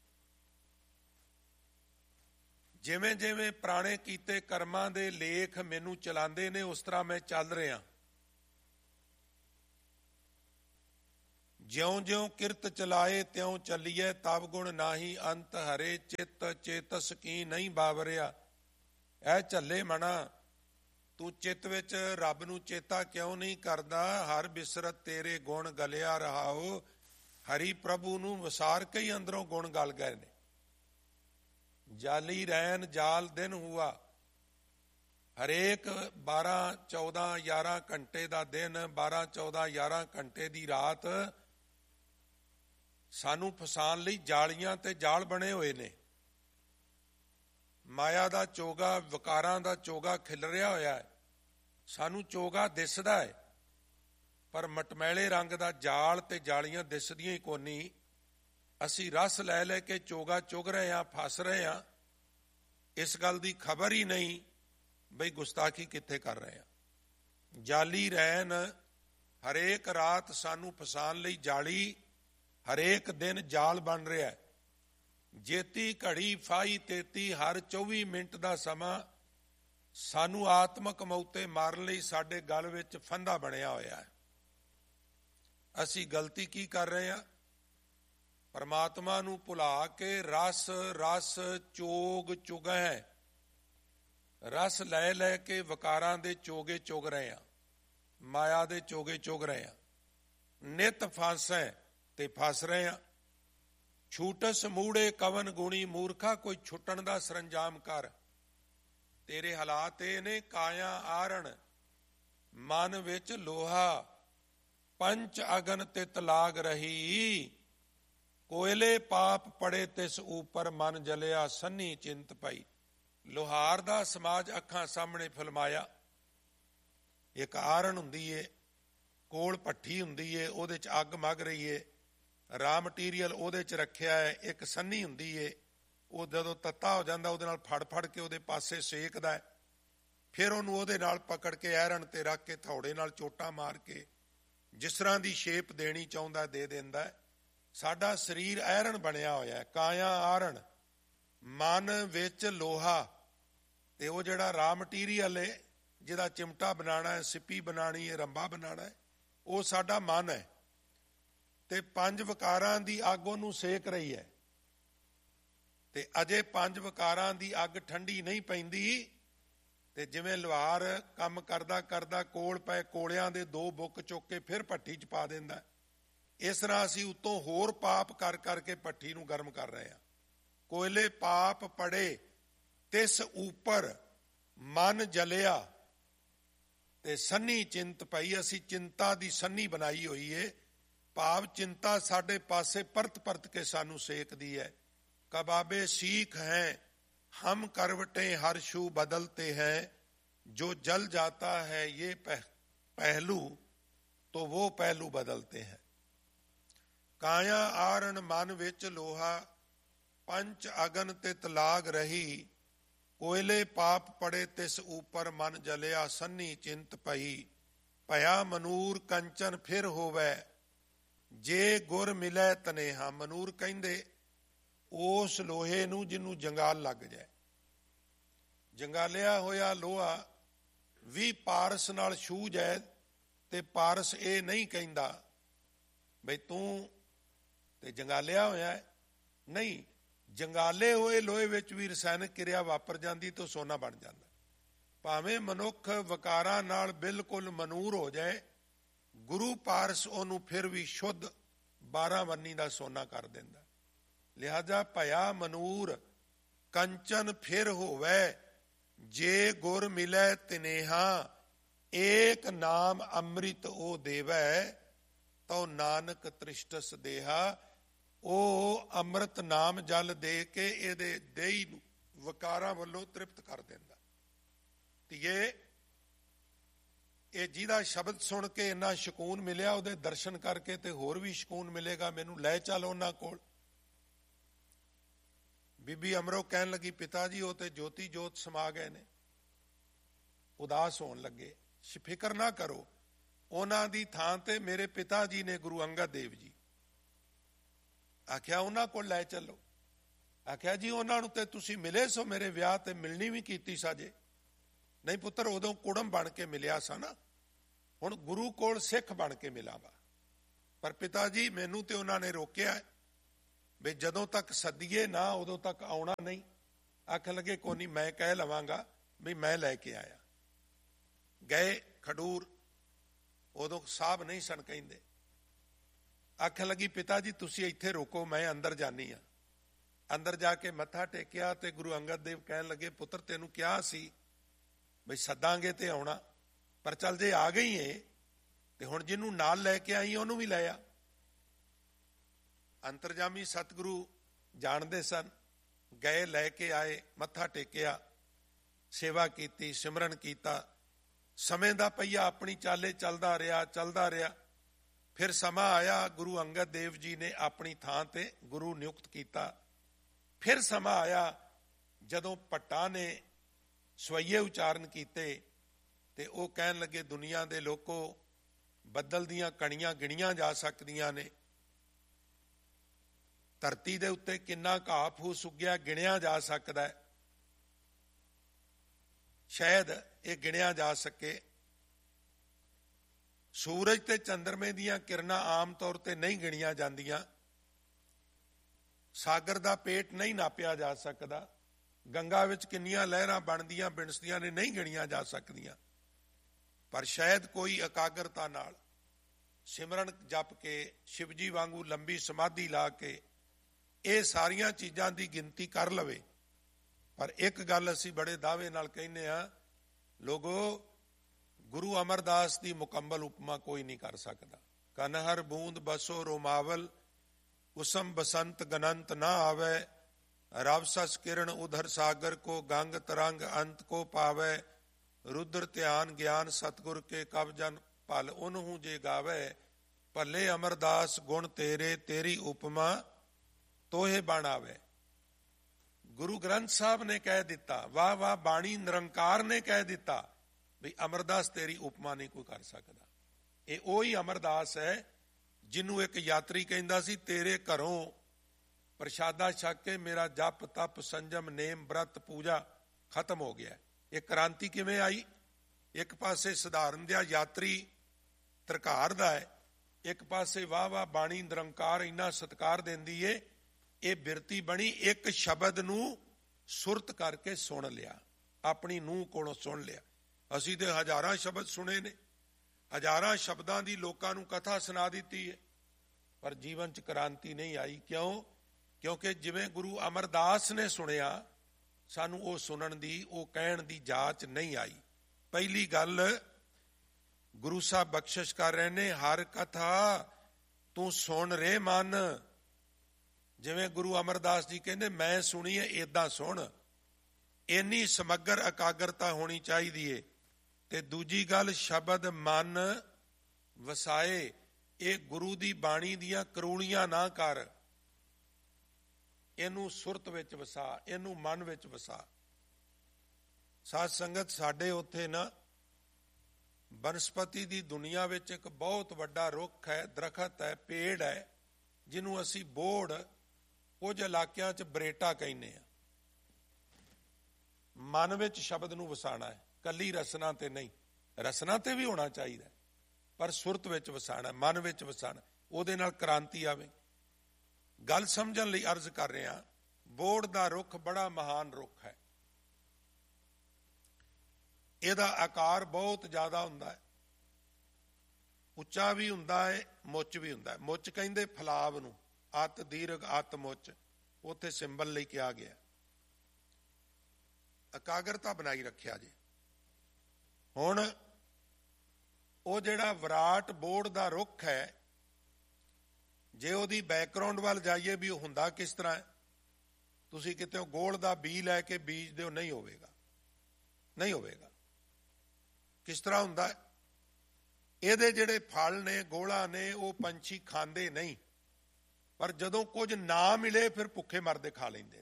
A: ਜਿਵੇਂ ਜਿਵੇਂ ਪੁਰਾਣੇ ਕੀਤੇ ਕਰਮਾਂ ਦੇ ਲੇਖ ਮੈਨੂੰ ਚਲਾਉਂਦੇ ਨੇ ਉਸ ਤਰ੍ਹਾਂ ਮੈਂ ਚੱਲ ਰਿਹਾ। ਜਿਉਂ ਜਿਉਂ ਕਿਰਤ ਚਲਾਏ ਤਿਉਂ ਚੱਲੀਏ, ਤਬ ਗੁਣ ਨਾਹੀ ਅੰਤ ਹਰੇ, ਚਿਤ ਚੇਤਸ ਕੀ ਨਹੀਂ ਬਾਵਰਿਆ। ਐ ਝੱਲੇ ਮਣਾ ਤੂੰ ਚਿੱਤ ਵਿੱਚ ਰੱਬ ਨੂੰ ਚੇਤਾ ਕਿਉਂ ਨਹੀਂ ਕਰਦਾ? ਹਰ ਬਿਸਰਤ ਤੇਰੇ ਗੁਣ ਗਲਿਆ ਰਹਾਓ। ਹਰੀ ਪ੍ਰਭੂ ਨੂੰ ਵਿਸਾਰ ਕੇ ਹੀ ਅੰਦਰੋਂ ਗੁਣ ਗਲ ਗਏ ਨੇ। ਜਾਲੀ ਰੈਨ ਜਾਲ ਦਿਨ ਹੁਆ। ਹਰੇਕ 12 14 11 ਘੰਟੇ ਦਾ ਦਿਨ, 12 14 11 ਘੰਟੇ ਦੀ ਰਾਤ ਸਾਨੂੰ ਫਸਾਉਣ ਲਈ ਜਾਲੀਆਂ ਤੇ ਜਾਲ ਬਣੇ ਹੋਏ ਨੇ। ਮਾਇਆ ਦਾ ਚੋਗਾ, ਵਿਕਾਰਾਂ ਦਾ ਚੋਗਾ ਖਿਲ ਰਿਹਾ ਹੋਇਆ ਹੈ। ਸਾਨੂੰ ਚੋਗਾ ਦਿਸਦਾ ਹੈ ਪਰ ਮਟਮੈਲੇ ਰੰਗ ਦਾ ਜਾਲ ਤੇ ਜਾਲੀਆਂ ਦਿਸਦੀਆਂ ਹੀ ਕੋਨੀ। ਅਸੀਂ ਰਸ ਲੈ ਲੈ ਕੇ ਚੋਗਾ ਚੁਗ ਰਹੇ ਹਾਂ, ਫਸ ਰਹੇ ਹਾਂ। ਇਸ ਗੱਲ ਦੀ ਖਬਰ ਹੀ ਨਹੀਂ ਬਈ ਗੁਸਤਾਖੀ ਕਿੱਥੇ ਕਰ ਰਹੇ ਹਾਂ। ਜਾਲੀ ਰੈਨ ਹਰੇਕ ਰਾਤ ਸਾਨੂੰ ਫਸਾਉਣ ਲਈ ਜਾਲੀ, ਹਰੇਕ ਦਿਨ ਜਾਲ ਬਣ ਰਿਹਾ। ਜੇਤੀ ਘੜੀ ਫਾਈ ਤੇਤੀ, ਹਰ 24 ਮਿੰਟ ਦਾ ਸਮਾਂ ਸਾਨੂੰ ਆਤਮਕ ਮੌਤੇ ਮਾਰਨ ਲਈ ਸਾਡੇ ਗਲ ਵਿੱਚ ਫੰਦਾ ਬਣਿਆ ਹੋਇਆ ਹੈ। ਅਸੀਂ ਗਲਤੀ ਕੀ ਕਰ ਰਹੇ ਹਾਂ? ਪਰਮਾਤਮਾ ਨੂੰ ਭੁਲਾ ਕੇ ਰਸ ਰਸ ਚੋਗ ਚੁਗ ਹੈ। ਰਸ ਲੈ ਲੈ ਕੇ ਵਿਕਾਰਾਂ ਦੇ ਚੋਗੇ ਚੁਗ ਰਹੇ ਹਾਂ, ਮਾਇਆ ਦੇ ਚੋਗੇ ਚੁਗ ਰਹੇ ਹਾਂ। ਨਿਤ ਫਾਂਸੈ ਤੇ ਫਸ ਰਹੇ ਹਾਂ। ਛੂਟਸ ਮੂੜੇ ਕਵਨ ਗੁਣੀ, ਮੂਰਖਾ ਕੋਈ ਛੁੱਟਣ ਦਾ ਸਰੰਜਾਮ ਕਰ। ਤੇਰੇ ਹਾਲਾਤ ਇਹ ਨੇ, ਕਾਇਆ ਆਰਣ ਮਨ ਵਿੱਚ ਲੋਹਾ, ਪੰਚ ਅਗਨ ਤਿਤ ਲਾਗ ਰਹੀ। ਕੋਇਲੇ ਪਾਪ ਪੜੇ ਤਿਸ ਉਪਰ, ਮਨ ਜਲਿਆ ਸੰਨੀ ਚਿੰਤ ਪਈ। ਲੋਹਾਰ ਦਾ ਸਮਾਜ ਅੱਖਾਂ ਸਾਹਮਣੇ ਫਿਲਮਾਇਆ। ਇੱਕ ਆਰਣ ਹੁੰਦੀ ਏ, ਕੋਲ ਭੱਠੀ ਹੁੰਦੀ ਏ, ਉਹਦੇ 'ਚ ਅੱਗ ਮੱਗ ਰਹੀ ਏ, ਰਾ ਮਟੀਰੀਅਲ ਉਹਦੇ 'ਚ ਰੱਖਿਆ ਹੈ। ਇੱਕ ਸੰਨੀ ਹੁੰਦੀ ਏ, ਉਹ ਜਦੋਂ ਤੱਤਾ ਹੋ ਜਾਂਦਾ ਉਹਦੇ ਨਾਲ ਫੜ ਫੜ ਕੇ ਉਹਦੇ ਪਾਸੇ ਸੇਕਦਾ ਹੈ। ਫਿਰ ਉਹਨੂੰ ਉਹਦੇ ਨਾਲ ਪਕੜ ਕੇ ਐਰਣ ਤੇ ਰੱਖ ਕੇ ਥੌੜੇ ਨਾਲ ਚੋਟਾਂ ਮਾਰ ਕੇ ਜਿਸ ਤਰ੍ਹਾਂ ਦੀ ਸ਼ੇਪ ਦੇਣੀ ਚਾਹੁੰਦਾ ਦੇ ਦਿੰਦਾ ਹੈ। ਸਾਡਾ ਸਰੀਰ ਐਰਣ ਬਣਿਆ ਹੋਇਆ, ਕਾਇਆ ਆਰਣ, ਮਨ ਵਿੱਚ ਲੋਹਾ। ਤੇ ਉਹ ਜਿਹੜਾ ਰਾ ਮਟੀਰੀਅਲ ਹੈ, ਜਿਹਦਾ ਚਿਮਟਾ ਬਣਾਉਣਾ ਹੈ, ਸਿੱਪੀ ਬਣਾਉਣੀ ਹੈ, ਰੰਬਾ ਬਣਾਉਣਾ ਹੈ, ਉਹ ਸਾਡਾ ਮਨ ਹੈ। ਤੇ ਪੰਜ ਵਿਕਾਰਾਂ ਦੀ ਅੱਗ ਉਹਨੂੰ ਸੇਕ ਰਹੀ ਹੈ। ਤੇ ਅਜੇ ਪੰਜ ਵਿਕਾਰਾਂ ਦੀ ਅੱਗ ਠੰਡੀ ਨਹੀਂ ਪੈਂਦੀ। ਤੇ ਜਿਵੇਂ ਲੁਹਾਰ ਕੰਮ ਕਰਦਾ ਕਰਦਾ ਕੋਲ ਪਏ ਕੋਲਿਆਂ ਦੇ ਦੋ ਬੁੱਕ ਚੁੱਕ ਕੇ ਫਿਰ ਭੱਠੀ 'ਚ ਪਾ ਦਿੰਦਾ, ਇਸ ਤਰ੍ਹਾਂ ਅਸੀਂ ਉੱਤੋਂ ਹੋਰ ਪਾਪ ਕਰ ਕਰਕੇ ਭੱਠੀ ਨੂੰ ਗਰਮ ਕਰ ਰਹੇ ਹਾਂ। ਕੋਇਲੇ ਪਾਪ ਪੜੇ ਤਿਸ ਉਪਰ, ਮਨ ਜਲਿਆ ਤੇ ਸੰਨੀ ਚਿੰਤ ਪਈ। ਅਸੀਂ ਚਿੰਤਾ ਦੀ ਸੰਨੀ ਬਣਾਈ ਹੋਈ ਏ। ਭਾਵ ਚਿੰਤਾ ਸਾਡੇ ਪਾਸੇ ਪਰਤ ਪਰਤ ਕੇ ਸਾਨੂੰ ਸੇਕਦੀ ਹੈ। ਕਬਾਬੇ ਸੀਖ ਹੈ ਹਮ ਕਰਵਟੇ ਹਰ ਸ਼ੂ ਬਦਲਤੇ ਹੈ, ਜੋ ਜਲ ਜਾਤਾ ਹੈ ਇਹ ਪਹਿਲੂ तो वो पहलू बदलते हैं। काया आरण मन विच लोहा, पंच अगन तित लाग रही। कोयले पाप पड़े तिस ऊपर, मन जलिया सन्नी चिंत पई। भया मनूर कंचन फिर होवै, जे गुर मिलै तनेहा। मनूर कहंदे उस लोहे नूं जिन्नू जंगाल लग जाए। जंगालिया होया लोहा भी पारस नाल छू जाए ਤੇ ਪਾਰਸ ਇਹ ਨਹੀਂ ਕਹਿੰਦਾ ਬਈ ਤੂੰ ਤੇ ਜੰਗਾਲਿਆ ਹੋਇਆ। ਨਹੀਂ, ਜੰਗਾਲੇ ਹੋਏ ਲੋਹੇ ਵਿੱਚ ਵੀ ਰਸਾਇਣਕ ਕਿਰਿਆ ਵਾਪਰ ਜਾਂਦੀ ਤੇ ਸੋਨਾ ਬਣ ਜਾਂਦਾ। ਭਾਵੇਂ ਮਨੁੱਖ ਵਿਕਾਰਾਂ ਨਾਲ ਬਿਲਕੁਲ ਮਨੂਰ ਹੋ ਜਾਏ, ਗੁਰੂ ਪਾਰਸ ਉਹਨੂੰ ਫਿਰ ਵੀ ਸ਼ੁੱਧ 12 ਵੰਨੀ ਦਾ ਸੋਨਾ ਕਰ ਦਿੰਦਾ। ਲਿਹਾਜ਼ਾ ਭਇਆ ਮਨੂਰ ਕੰਚਨ ਫਿਰ ਹੋਵੇ, ਜੇ ਗੁਰ ਮਿਲੇ ਤਿਨੇਹਾ। ਏਕ ਨਾਮ ਅੰਮ੍ਰਿਤ ਉਹ ਦੇਵੈ, ਤਉ ਨਾਨਕ ਤ੍ਰਿਸ਼ਟਸ ਦੇਹਾ। ਉਹ ਅੰਮ੍ਰਿਤ ਨਾਮ ਜਲ ਦੇ ਕੇ ਇਹਦੇ ਦੇਹੀ ਨੂੰ ਵਿਕਾਰਾਂ ਵੱਲੋਂ ਤ੍ਰਿਪਤ ਕਰ ਦਿੰਦਾ। ਧੀਏ, ਇਹ ਜਿਹਦਾ ਸ਼ਬਦ ਸੁਣ ਕੇ ਇੰਨਾ ਸਕੂਨ ਮਿਲਿਆ, ਉਹਦੇ ਦਰਸ਼ਨ ਕਰਕੇ ਤੇ ਹੋਰ ਵੀ ਸਕੂਨ ਮਿਲੇਗਾ। ਮੈਨੂੰ ਲੈ ਚੱਲ ਉਹਨਾਂ ਕੋਲ। ਬੀਬੀ ਅਮਰੋ ਕਹਿਣ ਲੱਗੀ, ਪਿਤਾ ਜੀ ਉਹ ਤੇ ਜੋਤੀ ਜੋਤ ਸਮਾ ਗਏ ਨੇ। ਉਦਾਸ ਹੋਣ ਲੱਗੇ। ਫਿਕਰ ਨਾ ਕਰੋ, ਉਹਨਾਂ ਦੀ ਥਾਂ ਤੇ ਮੇਰੇ ਪਿਤਾ ਜੀ ਨੇ, ਗੁਰੂ ਅੰਗਦ ਦੇਵ ਜੀ। ਆਖਿਆ ਉਹਨਾਂ ਕੋਲ ਲੈ ਚੱਲੋ। ਆਖਿਆ ਜੀ ਉਹਨਾਂ ਨੂੰ ਤੇ ਤੁਸੀਂ ਮਿਲੇ ਸੋ, ਮੇਰੇ ਵਿਆਹ ਤੇ ਮਿਲਣੀ ਵੀ ਕੀਤੀ ਸਾਜੇ। ਨਹੀਂ ਪੁੱਤਰ, ਉਦੋਂ ਕੁੜਮ ਬਣ ਕੇ ਮਿਲਿਆ ਸਾ ਨਾ, ਹੁਣ ਗੁਰੂ ਕੋਲ ਸਿੱਖ ਬਣ ਕੇ ਮਿਲਾਂਗਾ। ਪਰ ਪਿਤਾ ਜੀ ਮੈਨੂੰ ਤੇ ਉਹਨਾਂ ਨੇ ਰੋਕਿਆ ਵੀ ਜਦੋਂ ਤੱਕ ਸੱਦੀਏ ਨਾ ਉਦੋਂ ਤੱਕ ਆਉਣਾ ਨਹੀਂ। ਆਖਣ ਲੱਗੇ ਕੋਈ ਨਹੀਂ, ਮੈਂ ਕਹਿ ਲਵਾਂਗਾ ਵੀ ਮੈਂ ਲੈ ਕੇ ਆਇਆ। ਗਏ ਖਡੂਰ, ਉਦੋਂ ਸਾਹਿਬ ਨਹੀਂ ਸਨ ਕਹਿੰਦੇ। ਆਖਣ ਲੱਗੀ ਪਿਤਾ ਜੀ ਤੁਸੀਂ ਇੱਥੇ ਰੋਕੋ, ਮੈਂ ਅੰਦਰ ਜਾਨੀ ਆ। ਅੰਦਰ ਜਾ ਕੇ ਮੱਥਾ ਟੇਕਿਆ ਤੇ ਗੁਰੂ ਅੰਗਦ ਦੇਵ ਕਹਿਣ ਲੱਗੇ, ਪੁੱਤਰ ਤੈਨੂੰ ਕਿਹਾ ਸੀ ਬਈ ਸੱਦਾਂਗੇ ਤੇ ਆਉਣਾ, ਪਰ ਚੱਲ ਜੇ ਆ ਗਈ ਏ ਤੇ ਹੁਣ ਜਿਹਨੂੰ ਨਾਲ ਲੈ ਕੇ ਆਈ ਉਹਨੂੰ ਵੀ ਲੈ ਆ। ਅੰਤਰਜਾਮੀ ਸਤਿਗੁਰੂ ਜਾਣਦੇ ਸਨ। ਗਏ, ਲੈ ਕੇ ਆਏ, ਮੱਥਾ ਟੇਕਿਆ, ਸੇਵਾ ਕੀਤੀ, ਸਿਮਰਨ ਕੀਤਾ। ਸਮੇਂ ਦਾ ਪਹੀਆ ਆਪਣੀ ਚਾਲੇ ਚੱਲਦਾ ਰਿਹਾ। ਫਿਰ ਸਮਾਂ ਆਇਆ, ਗੁਰੂ ਅੰਗਦ ਦੇਵ ਜੀ ਨੇ ਆਪਣੀ ਥਾਂ ਤੇ ਗੁਰੂ ਨਿਯੁਕਤ ਕੀਤਾ। ਫਿਰ ਸਮਾਂ ਆਇਆ ਜਦੋਂ ਭੱਟਾਂ ਨੇ ਸਵਈਏ ਉਚਾਰਨ ਕੀਤੇ ਤੇ ਉਹ ਕਹਿਣ ਲੱਗੇ, ਦੁਨੀਆ ਦੇ ਲੋਕੋ, ਬੱਦਲ ਦੀਆਂ ਕਣੀਆਂ ਗਿਣੀਆਂ ਜਾ ਸਕਦੀਆਂ ਨੇ, ਧਰਤੀ ਦੇ ਉੱਤੇ ਕਿੰਨਾ ਘਾਹ ਫੂਸ ਉੱਗਿਆ ਗਿਣਿਆ ਜਾ ਸਕਦਾ ਹੈ, ਸ਼ਾਇਦ ਇਹ ਗਿਣਿਆ ਜਾ ਸਕੇ। ਸੂਰਜ ਤੇ ਚੰਦਰਮੇ ਦੀਆਂ ਕਿਰਨਾਂ ਆਮ ਤੌਰ ਤੇ ਨਹੀਂ ਗਿਣੀਆਂ ਜਾਂਦੀਆਂ, ਸਾਗਰ ਦਾ ਪੇਟ ਨਹੀਂ ਨਾਪਿਆ ਜਾ ਸਕਦਾ, ਗੰਗਾ ਵਿੱਚ ਕਿੰਨੀਆਂ ਲਹਿਰਾਂ ਬਣਦੀਆਂ ਬਿਣਸਦੀਆਂ ਨੇ ਨਹੀਂ ਗਿਣੀਆਂ ਜਾ ਸਕਦੀਆਂ। ਪਰ ਸ਼ਾਇਦ ਕੋਈ ਇਕਾਗਰਤਾ ਨਾਲ ਸਿਮਰਨ ਜਪ ਕੇ, ਸ਼ਿਵ ਜੀ ਵਾਂਗੂ ਲੰਬੀ ਸਮਾਧੀ ਲਾ ਕੇ ਇਹ ਸਾਰੀਆਂ ਚੀਜ਼ਾਂ ਦੀ ਗਿਣਤੀ ਕਰ ਲਵੇ। ਪਰ ਇੱਕ ਗੱਲ ਅਸੀਂ ਬੜੇ ਦਾਅਵੇ ਨਾਲ ਕਹਿੰਦੇ ਹਾਂ, ਲੋਗੋ, ਗੁਰੂ ਅਮਰਦਾਸ ਦੀ ਮੁਕੰਮਲ ਉਪਮਾ ਕੋਈ ਨਹੀਂ ਕਰ ਸਕਦਾ। ਕਨਹਰ ਬੂੰਦ ਬਸੋ ਰੋਮਾਵਲ, ਕੁਸਮ ਬਸੰਤ ਗਨੰਤ ਨਾ ਆਵੇ, ਰਵ ਸਸ ਕਿਰਨ ਉਧਰ ਸਾਗਰ ਕੋ, ਗੰਗ ਤਰੰਗ ਅੰਤ ਕੋ ਪਾਵੇ, ਰੁਦਰ ਧਿਆਨ ਗਿਆਨ ਸਤਗੁਰ ਕੇ, ਕਬ ਜਨ ਭਲ ਉਨਹੂ ਜੇ ਗਾਵੇ, ਭੱਲੇ ਅਮਰਦਾਸ ਗੁਣ ਤੇਰੇ, ਤੇਰੀ ਉਪਮਾ ਤੋਹੇ ਬਣ ਆਵੇ। ਗੁਰੂ ਗ੍ਰੰਥ ਸਾਹਿਬ ਨੇ ਕਹਿ ਦਿੱਤਾ, ਵਾਹ ਵਾਹ, ਬਾਣੀ ਨਿਰੰਕਾਰ ਨੇ ਕਹਿ ਦਿੱਤਾ ਵੀ ਅਮਰਦਾਸ ਤੇਰੀ ਉਪਮਾ ਨਹੀਂ ਕੋਈ ਕਰ ਸਕਦਾ। ਇਹ ਉਹੀ ਅਮਰਦਾਸ ਹੈ ਜਿਹਨੂੰ ਇੱਕ ਯਾਤਰੀ ਕਹਿੰਦਾ ਸੀ, ਤੇਰੇ ਘਰੋਂ ਪ੍ਰਸ਼ਾਦਾ ਛਕ ਕੇ ਮੇਰਾ ਜਪ ਤਪ ਸੰਜਮ ਨੇਮ ਬ੍ਰਤ ਪੂਜਾ ਖਤਮ ਹੋ ਗਿਆ। ਇਹ ਕ੍ਰਾਂਤੀ ਕਿਵੇਂ ਆਈ? ਇੱਕ ਪਾਸੇ ਸਧਾਰਨ ਜਿਹਾ ਯਾਤਰੀ ਤਰਕਾਰ ਦਾ ਹੈ, ਇੱਕ ਪਾਸੇ ਵਾਹ ਵਾਹ ਬਾਣੀ ਨਿਰੰਕਾਰ ਇੰਨਾ ਸਤਿਕਾਰ ਦਿੰਦੀ ਏ। ਇਹ ਬਿਰਤੀ ਬਣੀ, ਇੱਕ ਸ਼ਬਦ ਨੂੰ ਸੁਰਤ ਕਰਕੇ ਸੁਣ ਲਿਆ, ਆਪਣੀ ਨੂੰਹ ਕੋਲੋਂ ਸੁਣ ਲਿਆ। ਅਸੀਂ ਤੇ ਹਜ਼ਾਰਾਂ ਸ਼ਬਦ ਸੁਣੇ ਨੇ, ਹਜ਼ਾਰਾਂ ਸ਼ਬਦਾਂ ਦੀ ਲੋਕਾਂ ਨੂੰ ਕਥਾ ਸੁਣਾ ਦਿੱਤੀ ਹੈ, ਪਰ ਜੀਵਨ 'ਚ ਕ੍ਰਾਂਤੀ ਨਹੀਂ ਆਈ। ਕਿਉਂ? ਕਿਉਂਕਿ ਜਿਵੇਂ ਗੁਰੂ ਅਮਰਦਾਸ ਨੇ ਸੁਣਿਆ, ਸਾਨੂੰ ਉਹ ਸੁਣਨ ਦੀ, ਉਹ ਕਹਿਣ ਦੀ ਜਾਚ ਨਹੀਂ ਆਈ। ਪਹਿਲੀ ਗੱਲ, ਗੁਰੂ ਸਾਹਿਬ ਬਖਸ਼ਿਸ਼ ਕਰ ਰਹੇ ਨੇ, ਹਰ ਕਥਾ ਤੂੰ ਸੁਣ ਰੇ ਮਨ। ਜਿਵੇਂ ਗੁਰੂ ਅਮਰਦਾਸ ਜੀ ਕਹਿੰਦੇ, ਮੈਂ ਸੁਣੀ ਹੈ, ਏਦਾਂ ਸੁਣ। ਇੰਨੀ ਸਮੱਗਰ ਇਕਾਗਰਤਾ ਹੋਣੀ ਚਾਹੀਦੀ ਏ। ਤੇ ਦੂਜੀ ਗੱਲ, ਸ਼ਬਦ ਮਨ ਵਸਾਏ। ਇਹ ਗੁਰੂ ਦੀ ਬਾਣੀ ਦੀਆਂ ਕਰੂਲੀਆਂ ਨਾ ਕਰ, ਇਹਨੂੰ ਸੁਰਤ ਵਿੱਚ ਵਸਾ, ਇਹਨੂੰ ਮਨ ਵਿੱਚ ਵਸਾ। ਸਾਧ ਸੰਗਤ, ਸਾਡੇ ਉੱਥੇ ਨਾ ਬਨਸਪਤੀ ਦੀ ਦੁਨੀਆ ਵਿੱਚ ਇੱਕ ਬਹੁਤ ਵੱਡਾ ਰੁੱਖ ਹੈ, ਦਰਖਤ ਹੈ, ਪੇੜ ਹੈ, ਜਿਹਨੂੰ ਅਸੀਂ ਬੋੜ, ਕੁਝ ਇਲਾਕਿਆਂ 'ਚ ਬਰੇਟਾ ਕਹਿੰਦੇ ਆ। ਮਨ ਵਿੱਚ ਸ਼ਬਦ ਨੂੰ ਵਸਾਣਾ ਹੈ, ਕੱਲੀ ਰਸਨਾ ਤੇ ਨਹੀਂ। ਰਸਨਾ ਤੇ ਵੀ ਹੋਣਾ ਚਾਹੀਦਾ, ਪਰ ਸੁਰਤ ਵਿੱਚ ਵਸਾਣਾ, ਮਨ ਵਿੱਚ ਵਸਾਣਾ, ਉਹਦੇ ਨਾਲ ਕ੍ਰਾਂਤੀ ਆਵੇ। ਗੱਲ ਸਮਝਣ ਲਈ ਅਰਜ਼ ਕਰ ਰਿਹਾ, ਬੋੜ ਦਾ ਰੁੱਖ ਬੜਾ ਮਹਾਨ ਰੁੱਖ ਹੈ। ਇਹਦਾ ਆਕਾਰ ਬਹੁਤ ਜ਼ਿਆਦਾ ਹੁੰਦਾ ਹੈ, ਉੱਚਾ ਵੀ ਹੁੰਦਾ ਹੈ, ਮੁੱਚ ਵੀ ਹੁੰਦਾ ਹੈ। ਮੁੱਚ ਕਹਿੰਦੇ ਫਲਾਵ ਨੂੰ, ਅਤ ਦੀਰਘ ਅਤ ਮੁੱਚ, ਉੱਥੇ ਸਿੰਬਲ ਲਈ ਕਿਹਾ ਗਿਆ। ਇਕਾਗਰਤਾ ਬਣਾਈ ਰੱਖਿਆ ਜੀ। ਹੁਣ ਉਹ ਜਿਹੜਾ ਵਿਰਾਟ ਬੋੜ ਦਾ ਰੁੱਖ ਹੈ, ਜੇ ਉਹਦੀ ਬੈਕਗਰਾਉਂਡ ਵੱਲ ਜਾਈਏ ਵੀ ਉਹ ਹੁੰਦਾ ਕਿਸ ਤਰ੍ਹਾਂ ਹੈ, ਤੁਸੀਂ ਕਿਤੇ ਗੋਲ ਦਾ ਬੀ ਲੈ ਕੇ ਬੀਜ ਦਿਓ, ਨਹੀਂ ਹੋਵੇਗਾ, ਨਹੀਂ ਹੋਵੇਗਾ। ਕਿਸ ਤਰ੍ਹਾਂ ਹੁੰਦਾ ਹੈ? ਇਹਦੇ ਜਿਹੜੇ ਫਲ ਨੇ, ਗੋਲਾਂ ਨੇ, ਉਹ ਪੰਛੀ ਖਾਂਦੇ ਨਹੀਂ, ਪਰ ਜਦੋਂ ਕੁਝ ਨਾ ਮਿਲੇ ਫਿਰ ਭੁੱਖੇ ਮਰਦੇ ਖਾ ਲੈਂਦੇ।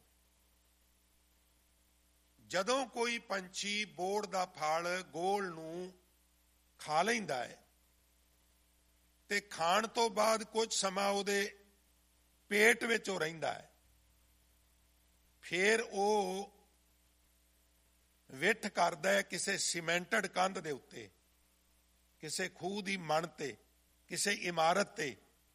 A: ਜਦੋਂ ਕੋਈ ਪੰਛੀ ਬੋੜ ਦਾ ਫਲ ਗੋਲ ਨੂੰ ਖਾ ਲੈਂਦਾ ਹੈ ਤੇ ਖਾਣ ਤੋਂ ਬਾਅਦ ਕੁਝ ਸਮਾਂ ਉਹਦੇ ਪੇਟ ਵਿੱਚ ਉਹ ਰਹਿੰਦਾ ਹੈ, ਫਿਰ ਉਹ ਵਿੱਠ ਕਰਦਾ ਹੈ ਕਿਸੇ ਸੀਮੈਂਟਡ ਕੰਧ ਦੇ ਉੱਤੇ, ਕਿਸੇ ਖੂਹ ਦੀ ਮਣ ਤੇ, ਕਿਸੇ ਇਮਾਰਤ ਤੇ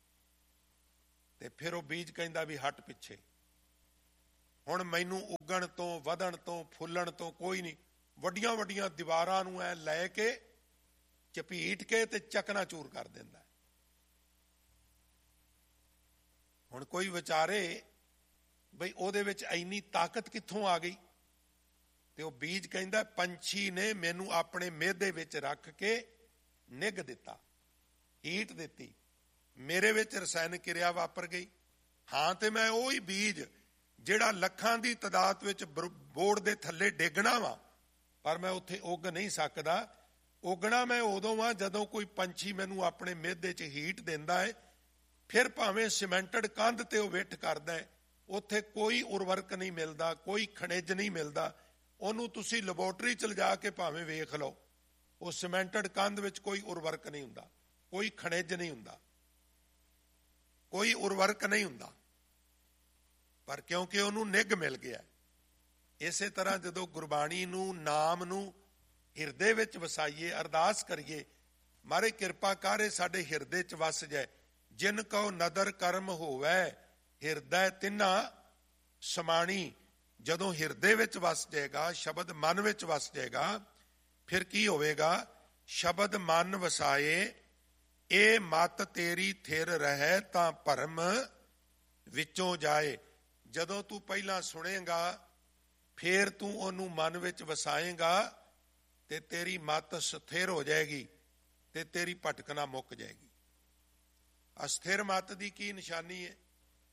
A: ਫਿਰ ਉਹ ਬੀਜ ਕਹਿੰਦਾ ਵੀ ਹਟ ਪਿੱਛੇ, ਹੁਣ ਮੈਨੂੰ ਉੱਗਣ ਤੋਂ, ਵਧਣ ਤੋਂ, ਫੁੱਲਣ ਤੋਂ ਕੋਈ ਨਹੀਂ। ਵੱਡੀਆਂ ਵੱਡੀਆਂ ਦੀਵਾਰਾਂ ਨੂੰ ਐ ਲੈ ਕੇ ਝਪੀਟ ਕੇ ਤੇ ਚਕਨਾਚੂਰ ਕਰ ਦਿੰਦਾ। ਹੁਣ ਕੋਈ ਵਿਚਾਰੇ ਬਈ ਉਹਦੇ ਵਿੱਚ ਇੰਨੀ ਤਾਕਤ ਕਿੱਥੋਂ ਆ ਗਈ? ਤੇ ਉਹ ਬੀਜ ਕਹਿੰਦਾ, ਪੰਛੀ ਨੇ ਮੈਨੂੰ ਆਪਣੇ ਮਿਹਦੇ ਵਿੱਚ ਰੱਖ ਕੇ ਨਿੱਘ ਦਿੱਤਾ, ਹੀਟ ਦਿੱਤੀ, ਮੇਰੇ ਵਿੱਚ ਰਸਾਇਣਕ ਕਿਰਿਆ ਵਾਪਰ ਗਈ। ਹਾਂ, ਤੇ ਮੈਂ ਉਹੀ ਬੀਜ ਜਿਹੜਾ ਲੱਖਾਂ ਦੀ ਤਾਦਾਦ ਵਿੱਚ ਬੋੜ ਦੇ ਥੱਲੇ ਡੇਗਣਾ ਵਾ, ਪਰ ਮੈਂ ਉੱਥੇ ਉੱਗ ਨਹੀਂ ਸਕਦਾ, ਉਗਣਾ ਮੈਂ ਉਦੋਂ ਆ ਜਦੋਂ ਕੋਈ ਪੰਛੀ ਮੈਨੂੰ ਆਪਣੇ ਮਿਹਦੇ 'ਚ ਹੀਟ ਦਿੰਦਾ ਹੈ। ਫਿਰ ਭਾਵੇਂ ਸੀਮੈਂਟਡ ਕੰਧ ਤੇ ਉਹ ਵਿੱਠ ਕਰਦਾ ਹੈ, ਉੱਥੇ ਕੋਈ ਉਰਵਰਕ ਨਹੀਂ ਮਿਲਦਾ, ਕੋਈ ਖਣਿਜ ਨਹੀਂ ਮਿਲਦਾ। ਉਹਨੂੰ ਤੁਸੀਂ ਲੈਬੋਰਟਰੀ 'ਚ ਲਿਜਾ ਕੇ ਭਾਵੇਂ ਵੇਖ ਲਓ, ਉਹ ਸੀਮੈਂਟਡ ਕੰਧ ਵਿੱਚ ਕੋਈ ਉਰਵਰਕ ਨਹੀਂ ਹੁੰਦਾ, ਕੋਈ ਖਣਿਜ ਨਹੀਂ ਹੁੰਦਾ, ਕੋਈ ਉਰਵਰਕ ਨਹੀਂ ਹੁੰਦਾ, ਪਰ ਕਿਉਂਕਿ ਉਹਨੂੰ ਨਿੱਘ ਮਿਲ ਗਿਆ। ਇਸੇ ਤਰ੍ਹਾਂ ਜਦੋਂ ਗੁਰਬਾਣੀ ਨੂੰ, ਨਾਮ ਨੂੰ ਹਿਰਦੇ ਵਿੱਚ ਵਸਾਈਏ, ਅਰਦਾਸ ਕਰੀਏ, ਮਾਰੇ ਕਿਰਪਾ ਕਰ ਸਾਡੇ ਹਿਰਦੇ 'ਚ ਵਸ ਜਾਏ। ਜਿਨ ਕਉ ਨਦਰ ਕਰਮ ਹੋਵੈ ਹਿਰਦੈ ਤਿੰਨਾ ਸਮਾਣੀ। ਜਦੋਂ ਹਿਰਦੇ ਵਿੱਚ ਵਸ ਜਾਏਗਾ, ਸ਼ਬਦ ਮਨ ਵਿੱਚ ਵਸ ਜਾਏਗਾ, ਫਿਰ ਕੀ ਹੋਵੇਗਾ? ਸ਼ਬਦ ਮਨ ਵਸਾਏ ਇਹ ਮਤ ਤੇਰੀ ਥਿਰ ਰਹਿ ਤਾਂ ਭਰਮ ਵਿੱਚੋਂ ਜਾਏ। ਜਦੋਂ ਤੂੰ ਪਹਿਲਾਂ ਸੁਣੇਗਾ, ਫਿਰ ਤੂੰ ਉਹਨੂੰ ਮਨ ਵਿੱਚ ਵਸਾਏਗਾ ਤੇ ਤੇਰੀ ਮਤ ਸਥਿਰ ਹੋ ਜਾਏਗੀ ਤੇ ਤੇਰੀ ਭਟਕਣਾ ਮੁੱਕ ਜਾਏਗੀ। ਅਸਥਿਰ ਮਤ ਦੀ ਕੀ ਨਿਸ਼ਾਨੀ ਹੈ?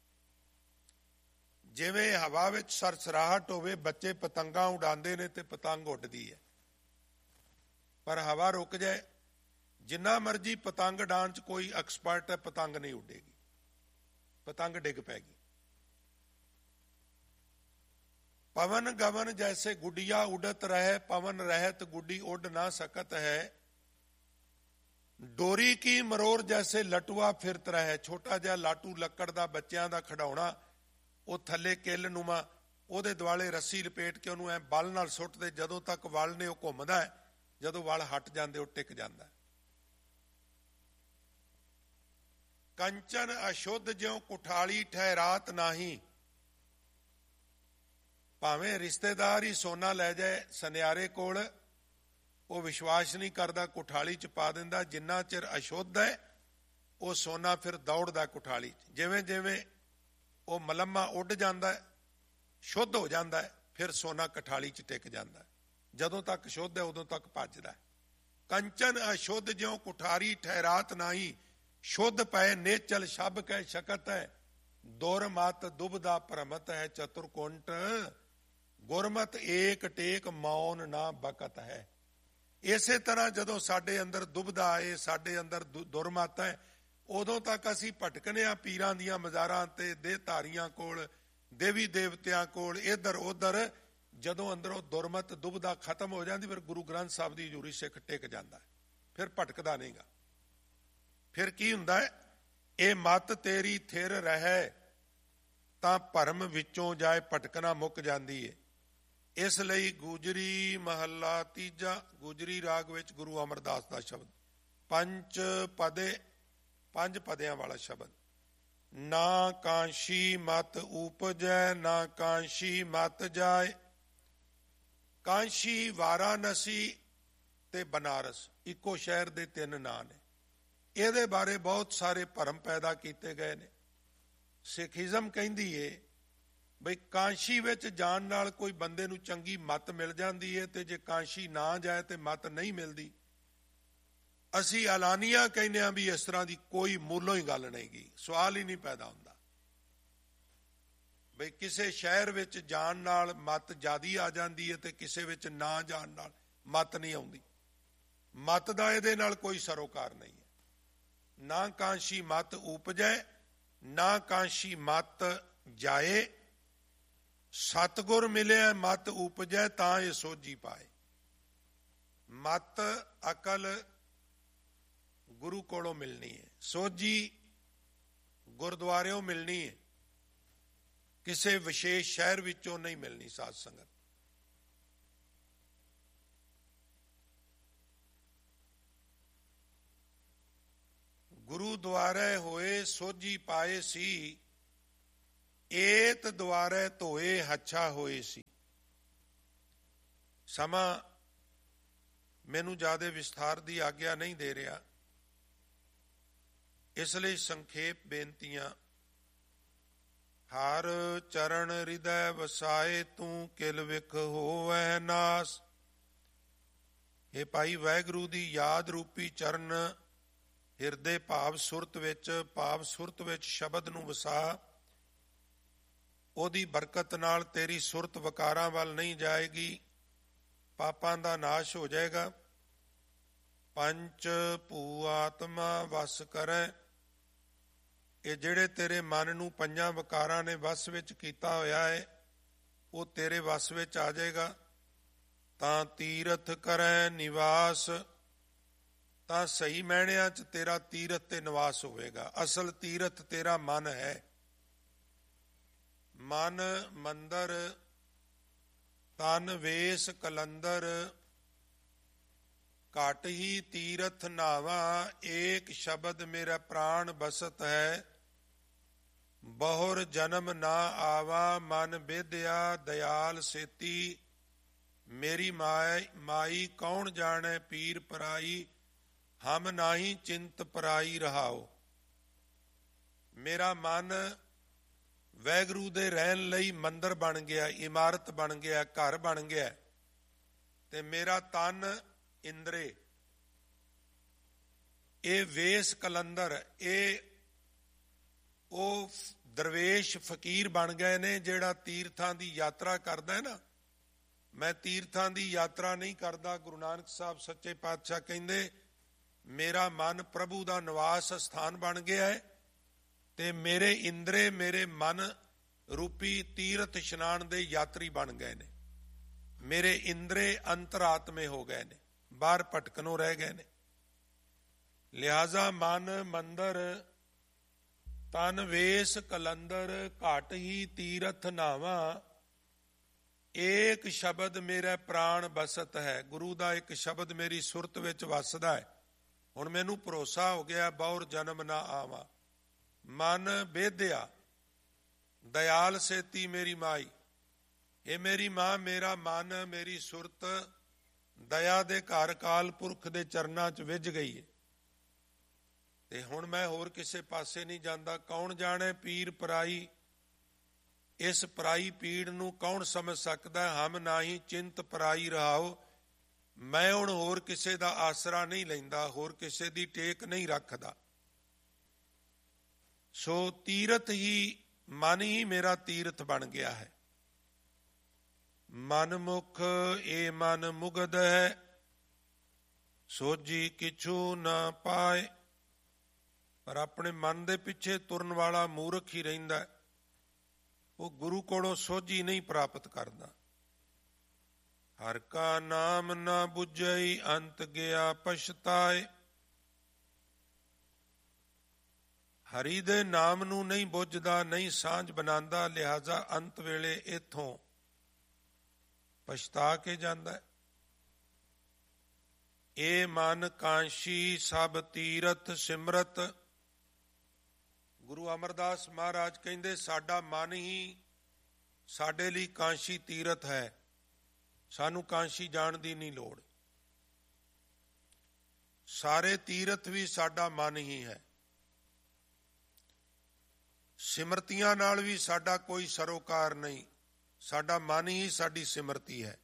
A: ਜਿਵੇਂ ਹਵਾ ਵਿੱਚ ਸਰਸਰਾਹਟ ਹੋਵੇ, ਬੱਚੇ ਪਤੰਗਾਂ ਉਡਾਉਂਦੇ ਨੇ ਤੇ ਪਤੰਗ ਉੱਡਦੀ ਹੈ, ਪਰ ਹਵਾ ਰੁਕ ਜਾਏ, ਜਿੰਨਾ ਮਰਜੀ ਪਤੰਗ ਉਡਾਉਣ 'ਚ ਕੋਈ ਐਕਸਪਰਟ ਹੈ, ਪਤੰਗ ਨਹੀਂ ਉੱਡੇਗੀ, ਪਤੰਗ ਡਿੱਗ ਪੈਗੀ। पवन गवन जैसे गुडिया उड़त रहे, पवन रहत गुडी उड़ ना सकत है। डोरी की मरोर जैसे लटुआ फिरत रहे। छोटा जिहा लाटू ਲੱਕੜ ਦਾ ਬੱਚਿਆਂ ਦਾ ਖਿਡੌਣਾ, ਉਹ ਥੱਲੇ ਕਿੱਲ ਨੂੰਮਾ, ਉਹਦੇ ਦੁਆਲੇ ਰੱਸੀ ਲਪੇਟ ਕੇ ਉਹਨੂੰ ਐ ਬਲ ਨਾਲ ਸੁੱਟਦੇ, ਜਦੋਂ ਤੱਕ ਵਲ ਨੇ ਉਹ ਘੁੰਮਦਾ, ਜਦੋਂ ਵਲ ਹਟ ਜਾਂਦੇ ਉਹ ਟਿਕ ਜਾਂਦਾ। ਕੰਚਨ ਅਸ਼ੁੱਧ ਜਿਉ ਕੁਠਾਲੀ ਠਹਿਰਾਤ ਨਾਹੀ। ਭਾਵੇਂ ਰਿਸ਼ਤੇਦਾਰ ਹੀ ਸੋਨਾ ਲੈ ਜਾਏ ਸੁਨਿਆਰੇ ਕੋਲ, ਉਹ ਵਿਸ਼ਵਾਸ ਨਹੀਂ ਕਰਦਾ, ਕੁਠਾਲੀ 'ਚ ਪਾ ਦਿੰਦਾ। ਜਿੰਨਾ ਚਿਰ ਅਸ਼ੁੱਧ ਹੈ ਉਹ ਸੋਨਾ ਫਿਰ ਦੌੜਦਾ ਕੁਠਾਲੀ 'ਚ। ਜਿਵੇਂ ਜਿਵੇਂ ਉਹ ਮਲਮਾ ਉੱਡ ਜਾਂਦਾ, ਸ਼ੁੱਧ ਹੋ ਜਾਂਦਾ, ਫਿਰ ਸੋਨਾ ਕਠਾਲੀ 'ਚ ਟਿਕ ਜਾਂਦਾ। ਜਦੋਂ ਤੱਕ ਸ਼ੁੱਧ ਹੈ ਉਦੋਂ ਤੱਕ ਭੱਜਦਾ। ਕੰਚਨ ਅਸ਼ੁੱਧ ਜਿਉ ਕੁਠਾਰੀ ਠਹਿਰਾਤ ਨਾਹੀ। ਸ਼ੁੱਧ ਪਏ ਨੇਚਲ ਸ਼ਬ ਕਹਿ ਸ਼ਕਤ ਹੈ। ਦੁਰਮਤ ਦੁਬਦਾ ਭਰਮਤ ਹੈ ਚਤੁਰਕੁੰਟ। ਗੁਰਮਤ ਏਕ ਟੇਕ ਮੌਨ ਨਾ ਬਕਤ ਹੈ। ਇਸੇ ਤਰ੍ਹਾਂ ਜਦੋਂ ਸਾਡੇ ਅੰਦਰ ਦੁਬਦਾ ਆਏ, ਸਾਡੇ ਅੰਦਰ ਦੁਰਮਤ ਹੈ, ਉਦੋਂ ਤੱਕ ਅਸੀਂ ਭਟਕਨੇ ਆ ਪੀਰਾਂ ਦੀਆਂ ਮਜ਼ਾਰਾਂ ਤੇ, ਦੇਹਧਾਰੀਆਂ ਕੋਲ, ਦੇਵੀ ਦੇਵਤਿਆਂ ਕੋਲ, ਇੱਧਰ ਉੱਧਰ। ਜਦੋਂ ਅੰਦਰੋਂ ਦੁਰਮਤ ਦੁਬਦਾ ਖਤਮ ਹੋ ਜਾਂਦੀ, ਫਿਰ ਗੁਰੂ ਗ੍ਰੰਥ ਸਾਹਿਬ ਦੀ ਹਜ਼ੂਰੀ ਸਿੱਖ ਟਿਕ ਜਾਂਦਾ, ਫਿਰ ਭਟਕਦਾ ਨਹੀਂਗਾ। ਫਿਰ ਕੀ ਹੁੰਦਾ ਹੈ? ਇਹ ਮਤ ਤੇਰੀ ਥਿਰ ਰਹਿ ਤਾਂ ਭਰਮ ਵਿੱਚੋਂ ਜਾਏ, ਭਟਕਣਾ ਮੁੱਕ ਜਾਂਦੀ ਹੈ। ਇਸ ਲਈ ਗੁਜਰੀ ਮਹੱਲਾ ਤੀਜਾ, ਗੁਜਰੀ ਰਾਗ ਵਿੱਚ ਗੁਰੂ ਅਮਰਦਾਸ ਦਾ ਸ਼ਬਦ, ਪੰਜ ਪਦਿਆਂ ਵਾਲਾ ਸ਼ਬਦ। ਨਾ ਕਾਂਸ਼ੀ ਮਤ ਉਪਜੈ, ਨਾ ਕਾਂਸ਼ੀ ਮਤ ਜਾਏ। ਕਾਂਸ਼ੀ, ਵਾਰਾਣਸੀ ਤੇ ਬਨਾਰਸ ਇੱਕੋ ਸ਼ਹਿਰ ਦੇ 3 ਨਾਂ ਨੇ। ਇਹਦੇ ਬਾਰੇ ਬਹੁਤ ਸਾਰੇ ਭਰਮ ਪੈਦਾ ਕੀਤੇ ਗਏ ਨੇ। ਸਿੱਖੀਜ਼ਮ ਕਹਿੰਦੀ ਏ ਬਈ ਕਾਂਸ਼ੀ ਵਿੱਚ ਜਾਣ ਨਾਲ ਕੋਈ ਬੰਦੇ ਨੂੰ ਚੰਗੀ ਮੱਤ ਮਿਲ ਜਾਂਦੀ ਹੈ, ਤੇ ਜੇ ਕਾਂਸ਼ੀ ਨਾ ਜਾਏ ਤੇ ਮੱਤ ਨਹੀਂ ਮਿਲਦੀ। ਅਸੀਂ ਐਲਾਨੀਆ ਕਹਿੰਦੇ ਹਾਂ ਵੀ ਇਸ ਤਰ੍ਹਾਂ ਦੀ ਕੋਈ ਮੂਲੋਂ ਹੀ ਗੱਲ ਨਹੀਂ ਗੀ, ਸਵਾਲ ਹੀ ਨਹੀਂ ਪੈਦਾ ਹੁੰਦਾ ਬਈ ਕਿਸੇ ਸ਼ਹਿਰ ਵਿੱਚ ਜਾਣ ਨਾਲ ਮੱਤ ਜ਼ਿਆਦੀ ਆ ਜਾਂਦੀ ਹੈ ਤੇ ਕਿਸੇ ਵਿੱਚ ਨਾ ਜਾਣ ਨਾਲ ਮੱਤ ਨਹੀਂ ਆਉਂਦੀ। ਮੱਤ ਦਾ ਇਹਦੇ ਨਾਲ ਕੋਈ ਸਰੋਕਾਰ ਨਹੀਂ ਹੈ। ਨਾ ਕਾਂਸ਼ੀ ਮਤ ਉਪਜੈ, ਨਾ ਕਾਂਸ਼ੀ ਮਤ ਜਾਏ। ਸਤਿਗੁਰ ਮਿਲਿਆ ਮਤ ਉਪਜੈ, ਤਾਂ ਇਹ ਸੋਝੀ ਪਾਏ। ਮਤ, ਅਕਲ ਗੁਰੂ ਕੋਲੋਂ ਮਿਲਣੀ ਹੈ, ਸੋਝੀ ਗੁਰਦੁਆਰਿਓਂ ਮਿਲਣੀ ਹੈ, ਕਿਸੇ ਵਿਸ਼ੇਸ਼ ਸ਼ਹਿਰ ਵਿੱਚੋਂ ਨਹੀਂ ਮਿਲਣੀ। ਸਾਧ ਸੰਗਤ, ਗੁਰੂ ਦੁਆਰੇ ਹੋਏ ਸੋਝੀ ਪਾਏ ਸੀ, ਏਤ ਦੁਆਰੇ ਧੋਏ ਹੱਛਾ ਹੋਏ ਸੀ। ਸਮਾਂ ਮੈਨੂੰ ਜ਼ਿਆਦਾ ਵਿਸਥਾਰ ਦੀ ਆਗਿਆ ਨਹੀਂ ਦੇ ਰਿਹਾ, ਇਸ ਲਈ ਸੰਖੇਪ ਬੇਨਤੀਆਂ। ਹਰ ਚਰਨ ਹਿਰਦੈ ਵਸਾਏ, ਤੂੰ ਕਿਲ ਵਿਖ ਹੋਵੈ ਨਾਸ। ਇਹ ਭਾਈ ਵਾਹਿਗੁਰੂ ਦੀ ਯਾਦ ਰੂਪੀ ਚਰਨ ਹਿਰਦੇ ਭਾਵ ਸੁਰਤ ਵਿੱਚ ਸ਼ਬਦ ਨੂੰ ਵਸਾ। ਉਹਦੀ ਬਰਕਤ ਨਾਲ ਤੇਰੀ ਸੁਰਤ ਵਕਾਰਾਂ ਵੱਲ ਨਹੀਂ ਜਾਏਗੀ, ਪਾਪਾਂ ਦਾ ਨਾਸ਼ ਹੋ ਜਾਏਗਾ। ਪੰਚ ਭੂ ਆਤਮਾ ਵਸ ਕਰੈ। ਇਹ ਜਿਹੜੇ ਤੇਰੇ ਮਨ ਨੂੰ ਪੰਜਾਂ ਵਿਕਾਰਾਂ ਨੇ ਵਸ ਵਿੱਚ ਕੀਤਾ ਹੋਇਆ ਹੈ, ਉਹ ਤੇਰੇ ਵਸ ਵਿੱਚ ਆ ਜਾਏਗਾ। ਤਾਂ ਤੀਰਥ ਕਰੈ ਨਿਵਾਸ, ਤਾਂ ਸਹੀ ਮਾਇਨਿਆਂ 'ਚ ਤੇਰਾ ਤੀਰਥ ਤੇ ਨਿਵਾਸ ਹੋਵੇਗਾ। ਅਸਲ ਤੀਰਥ ਤੇਰਾ ਮਨ ਹੈ। ਮਨ ਮੰਦਰ ਤਨ ਵੇਸ ਕਲੰਦਰ, ਘਟ ਹੀ ਤੀਰਥ ਨਾਵਾ। ਏਕ ਸ਼ਬਦ ਮੇਰਾ ਪ੍ਰਾਣ ਬਸਤ ਹੈ, ਬਹੁਰ ਜਨਮ ਨਾ ਆਵਾ। ਮਨ ਵਿਦਿਆ ਦਇਆਲ ਸੇਤੀ, ਮੇਰੀ ਮਾਈ ਕੌਣ ਜਾਣੈ ਪੀਰ ਪਰਾਈ। ਹਮ ਨਾਹੀ ਚਿੰਤ ਪਰਾਈ ਰਹਾਓ। ਮੇਰਾ ਮਨ ਵਾਹਿਗੁਰੂ ਦੇ ਰਹਿਣ ਲਈ ਮੰਦਰ ਬਣ ਗਿਆ, ਇਮਾਰਤ ਬਣ ਗਿਆ, ਘਰ ਬਣ ਗਿਆ। ਤੇ ਮੇਰਾ ਤਨ ਇੰਦਰੇ, ਇਹ ਵੇਸ ਕਲੰਦਰ, ਇਹ ਉਹ ਦਰਵੇਸ਼ ਫਕੀਰ ਬਣ ਗਏ ਨੇ ਜਿਹੜਾ ਤੀਰਥਾਂ ਦੀ ਯਾਤਰਾ ਕਰਦਾ ਹੈ ਨਾ। ਮੈਂ ਤੀਰਥਾਂ ਦੀ ਯਾਤਰਾ ਨਹੀਂ ਕਰਦਾ। ਗੁਰੂ ਨਾਨਕ ਸਾਹਿਬ ਸੱਚੇ ਪਾਤਸ਼ਾਹ ਕਹਿੰਦੇ ਮੇਰਾ ਮਨ ਪ੍ਰਭੂ ਦਾ ਨਿਵਾਸ ਸਥਾਨ ਬਣ ਗਿਆ ਹੈ, ਤੇ ਮੇਰੇ ਇੰਦਰੇ ਮੇਰੇ ਮਨ ਰੂਪੀ ਤੀਰਥ ਇਸ਼ਨਾਨ ਦੇ ਯਾਤਰੀ ਬਣ ਗਏ ਨੇ। ਮੇਰੇ ਇੰਦਰੇ ਅੰਤਰਾਤਮੇ ਹੋ ਗਏ ਨੇ, ਬਾਹਰ ਭਟਕਣੋਂ ਰਹਿ ਗਏ ਨੇ। ਲਿਹਾਜ਼ਾ ਮਨ ਮੰਦਰ ਤਨ ਵੇਸ ਕਲੰਦਰ, ਘਟ ਹੀ ਤੀਰਥ ਨਾਵਾ। ਏਕ ਸ਼ਬਦ ਮੇਰਾ ਪ੍ਰਾਣ ਬਸਤ ਹੈ। ਗੁਰੂ ਦਾ ਇੱਕ ਸ਼ਬਦ ਮੇਰੀ ਸੁਰਤ ਵਿੱਚ ਵੱਸਦਾ ਹੈ। ਹੁਣ ਮੈਨੂੰ ਭਰੋਸਾ ਹੋ ਗਿਆ, ਬਹੁਰ ਜਨਮ ਨਾ ਆਵਾ। ਮਨ ਬੇਦਿਆ ਦਇਆਲ ਸੇਤੀ ਮੇਰੀ ਮਾਈ। ਇਹ ਮੇਰੀ ਮਾਂ, ਮੇਰਾ ਮਨ, ਮੇਰੀ ਸੁਰਤ ਦਇਆ ਦੇ ਘਰ ਅਕਾਲ ਪੁਰਖ ਦੇ ਚਰਨਾਂ 'ਚ ਵਿੱਝ ਗਈ ਹੈ। ਤੇ ਹੁਣ ਮੈਂ ਹੋਰ ਕਿਸੇ ਪਾਸੇ ਨਹੀਂ ਜਾਂਦਾ। ਕੌਣ ਜਾਣੇ ਪੀਰ ਪਰਾਈ, ਇਸ ਪਰਾਈ ਪੀੜ ਨੂੰ ਕੌਣ ਸਮਝ ਸਕਦਾ। ਹਮ ਨਾਹੀ ਚਿੰਤ ਪਰਾਈ ਰਹਾਓ। ਮੈਂ ਹੁਣ ਹੋਰ ਕਿਸੇ ਦਾ ਆਸਰਾ ਨਹੀਂ ਲੈਂਦਾ, ਹੋਰ ਕਿਸੇ ਦੀ ਟੇਕ ਨਹੀਂ ਰੱਖਦਾ। ਸੋ ਤੀਰਥ ਹੀ, ਮਨ ਹੀ ਮੇਰਾ ਤੀਰਥ ਬਣ ਗਿਆ ਹੈ। ਮਨ ਮੁਖ ਇਹ ਮਨ ਮੁਗਧ ਹੈ, ਸੋਝੀ ਕਿਛੂ ਨਾ ਪਾਏ। ਪਰ ਆਪਣੇ ਮਨ ਦੇ ਪਿੱਛੇ ਤੁਰਨ ਵਾਲਾ ਮੂਰਖ ਹੀ ਰਹਿੰਦਾ, ਉਹ ਗੁਰੂ ਕੋਲੋਂ ਸੋਝੀ ਨਹੀਂ ਪ੍ਰਾਪਤ ਕਰਦਾ। ਹਰ ਕਾ ਨਾਮ ਨਾ ਬੁਝਈ, ਅੰਤ ਗਿਆ ਪਛਤਾਏ। ਹਰੀ ਦੇ ਨਾਮ ਨੂੰ ਨਹੀਂ ਬੁੱਝਦਾ, ਨਹੀਂ ਸਾਂਝ ਬਣਾਉਂਦਾ, ਲਿਹਾਜ਼ਾ ਅੰਤ ਵੇਲੇ ਇੱਥੋਂ ਪਛਤਾ ਕੇ ਜਾਂਦਾ ਹੈ। ਇਹ ਮਨ ਕਾਂਸ਼ੀ ਸਭ ਤੀਰਥ ਸਿਮਰਤ। ਗੁਰੂ ਅਮਰਦਾਸ ਮਹਾਰਾਜ ਕਹਿੰਦੇ ਸਾਡਾ ਮਨ ਹੀ ਸਾਡੇ ਲਈ ਕਾਂਸ਼ੀ ਤੀਰਥ ਹੈ, ਸਾਨੂੰ ਕਾਂਸ਼ੀ ਜਾਣ ਦੀ ਨਹੀਂ ਲੋੜ। ਸਾਰੇ ਤੀਰਥ ਵੀ ਸਾਡਾ ਮਨ ਹੀ ਹੈ। ਸਿਮਰਤੀਆਂ ਨਾਲ ਵੀ ਸਾਡਾ ਕੋਈ ਸਰੋਕਾਰ ਨਹੀਂ, ਸਾਡਾ ਮਨ ਹੀ ਸਾਡੀ ਸਿਮਰਤੀ ਹੈ।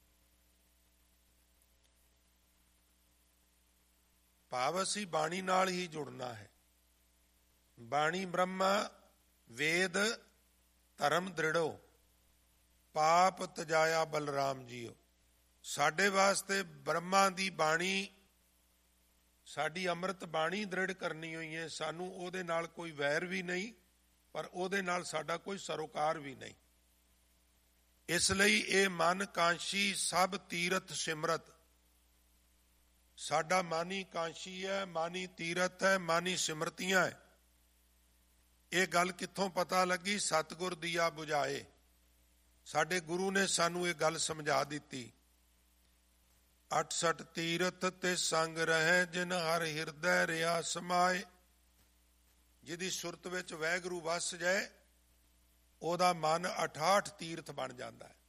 A: ਭਾਵ ਅਸੀਂ ਬਾਣੀ ਨਾਲ ਹੀ ਜੁੜਨਾ ਹੈ। ਬਾਣੀ ਬ੍ਰਹਮਾ ਵੇਦ ਧਰਮ ਦ੍ਰਿੜੋ, ਪਾਪ ਤਜਾਇਆ ਬਲਰਾਮ ਜੀਓ। ਸਾਡੇ ਵਾਸਤੇ ਬ੍ਰਹਮਾ ਦੀ ਬਾਣੀ, ਸਾਡੀ ਅੰਮ੍ਰਿਤ ਬਾਣੀ ਦ੍ਰਿੜ ਕਰਨੀ ਹੋਈ ਹੈ। ਸਾਨੂੰ ਉਹਦੇ ਨਾਲ ਕੋਈ ਵੈਰ ਵੀ ਨਹੀਂ, ਪਰ ਉਹਦੇ ਨਾਲ ਸਾਡਾ ਕੋਈ ਸਰੋਕਾਰ ਵੀ ਨਹੀਂ। ਇਸ ਲਈ ਇਹ ਮਨ ਕਾਂਸ਼ੀ ਸਭ ਤੀਰਥ ਸਿਮਰਤ। ਸਾਡਾ ਮਾਨੀ ਕਾਂਸ਼ੀ ਹੈ, ਮਾਨੀ ਤੀਰਥ ਹੈ, ਮਾਨੀ ਸਿਮਰਤੀਆਂ ਹੈ। ਇਹ ਗੱਲ ਕਿੱਥੋਂ ਪਤਾ ਲੱਗੀ? ਸਤਿਗੁਰ ਦੀਆ ਬੁਝਾਏ। ਸਾਡੇ ਗੁਰੂ ਨੇ ਸਾਨੂੰ ਇਹ ਗੱਲ ਸਮਝਾ ਦਿੱਤੀ। 68 ਤੀਰਥ ਤੇ ਸੰਗ ਰਹਿ, ਜਿਨ ਹਰ ਹਿਰਦੈ ਰਿਆ ਸਮਾਏ। ਜਿਹਦੀ ਸੁਰਤ ਵਿੱਚ ਵਾਹਿਗੁਰੂ ਵਸ ਜਾਏ, ਉਹਦਾ ਮਨ 68 ਤੀਰਥ ਬਣ ਜਾਂਦਾ ਹੈ।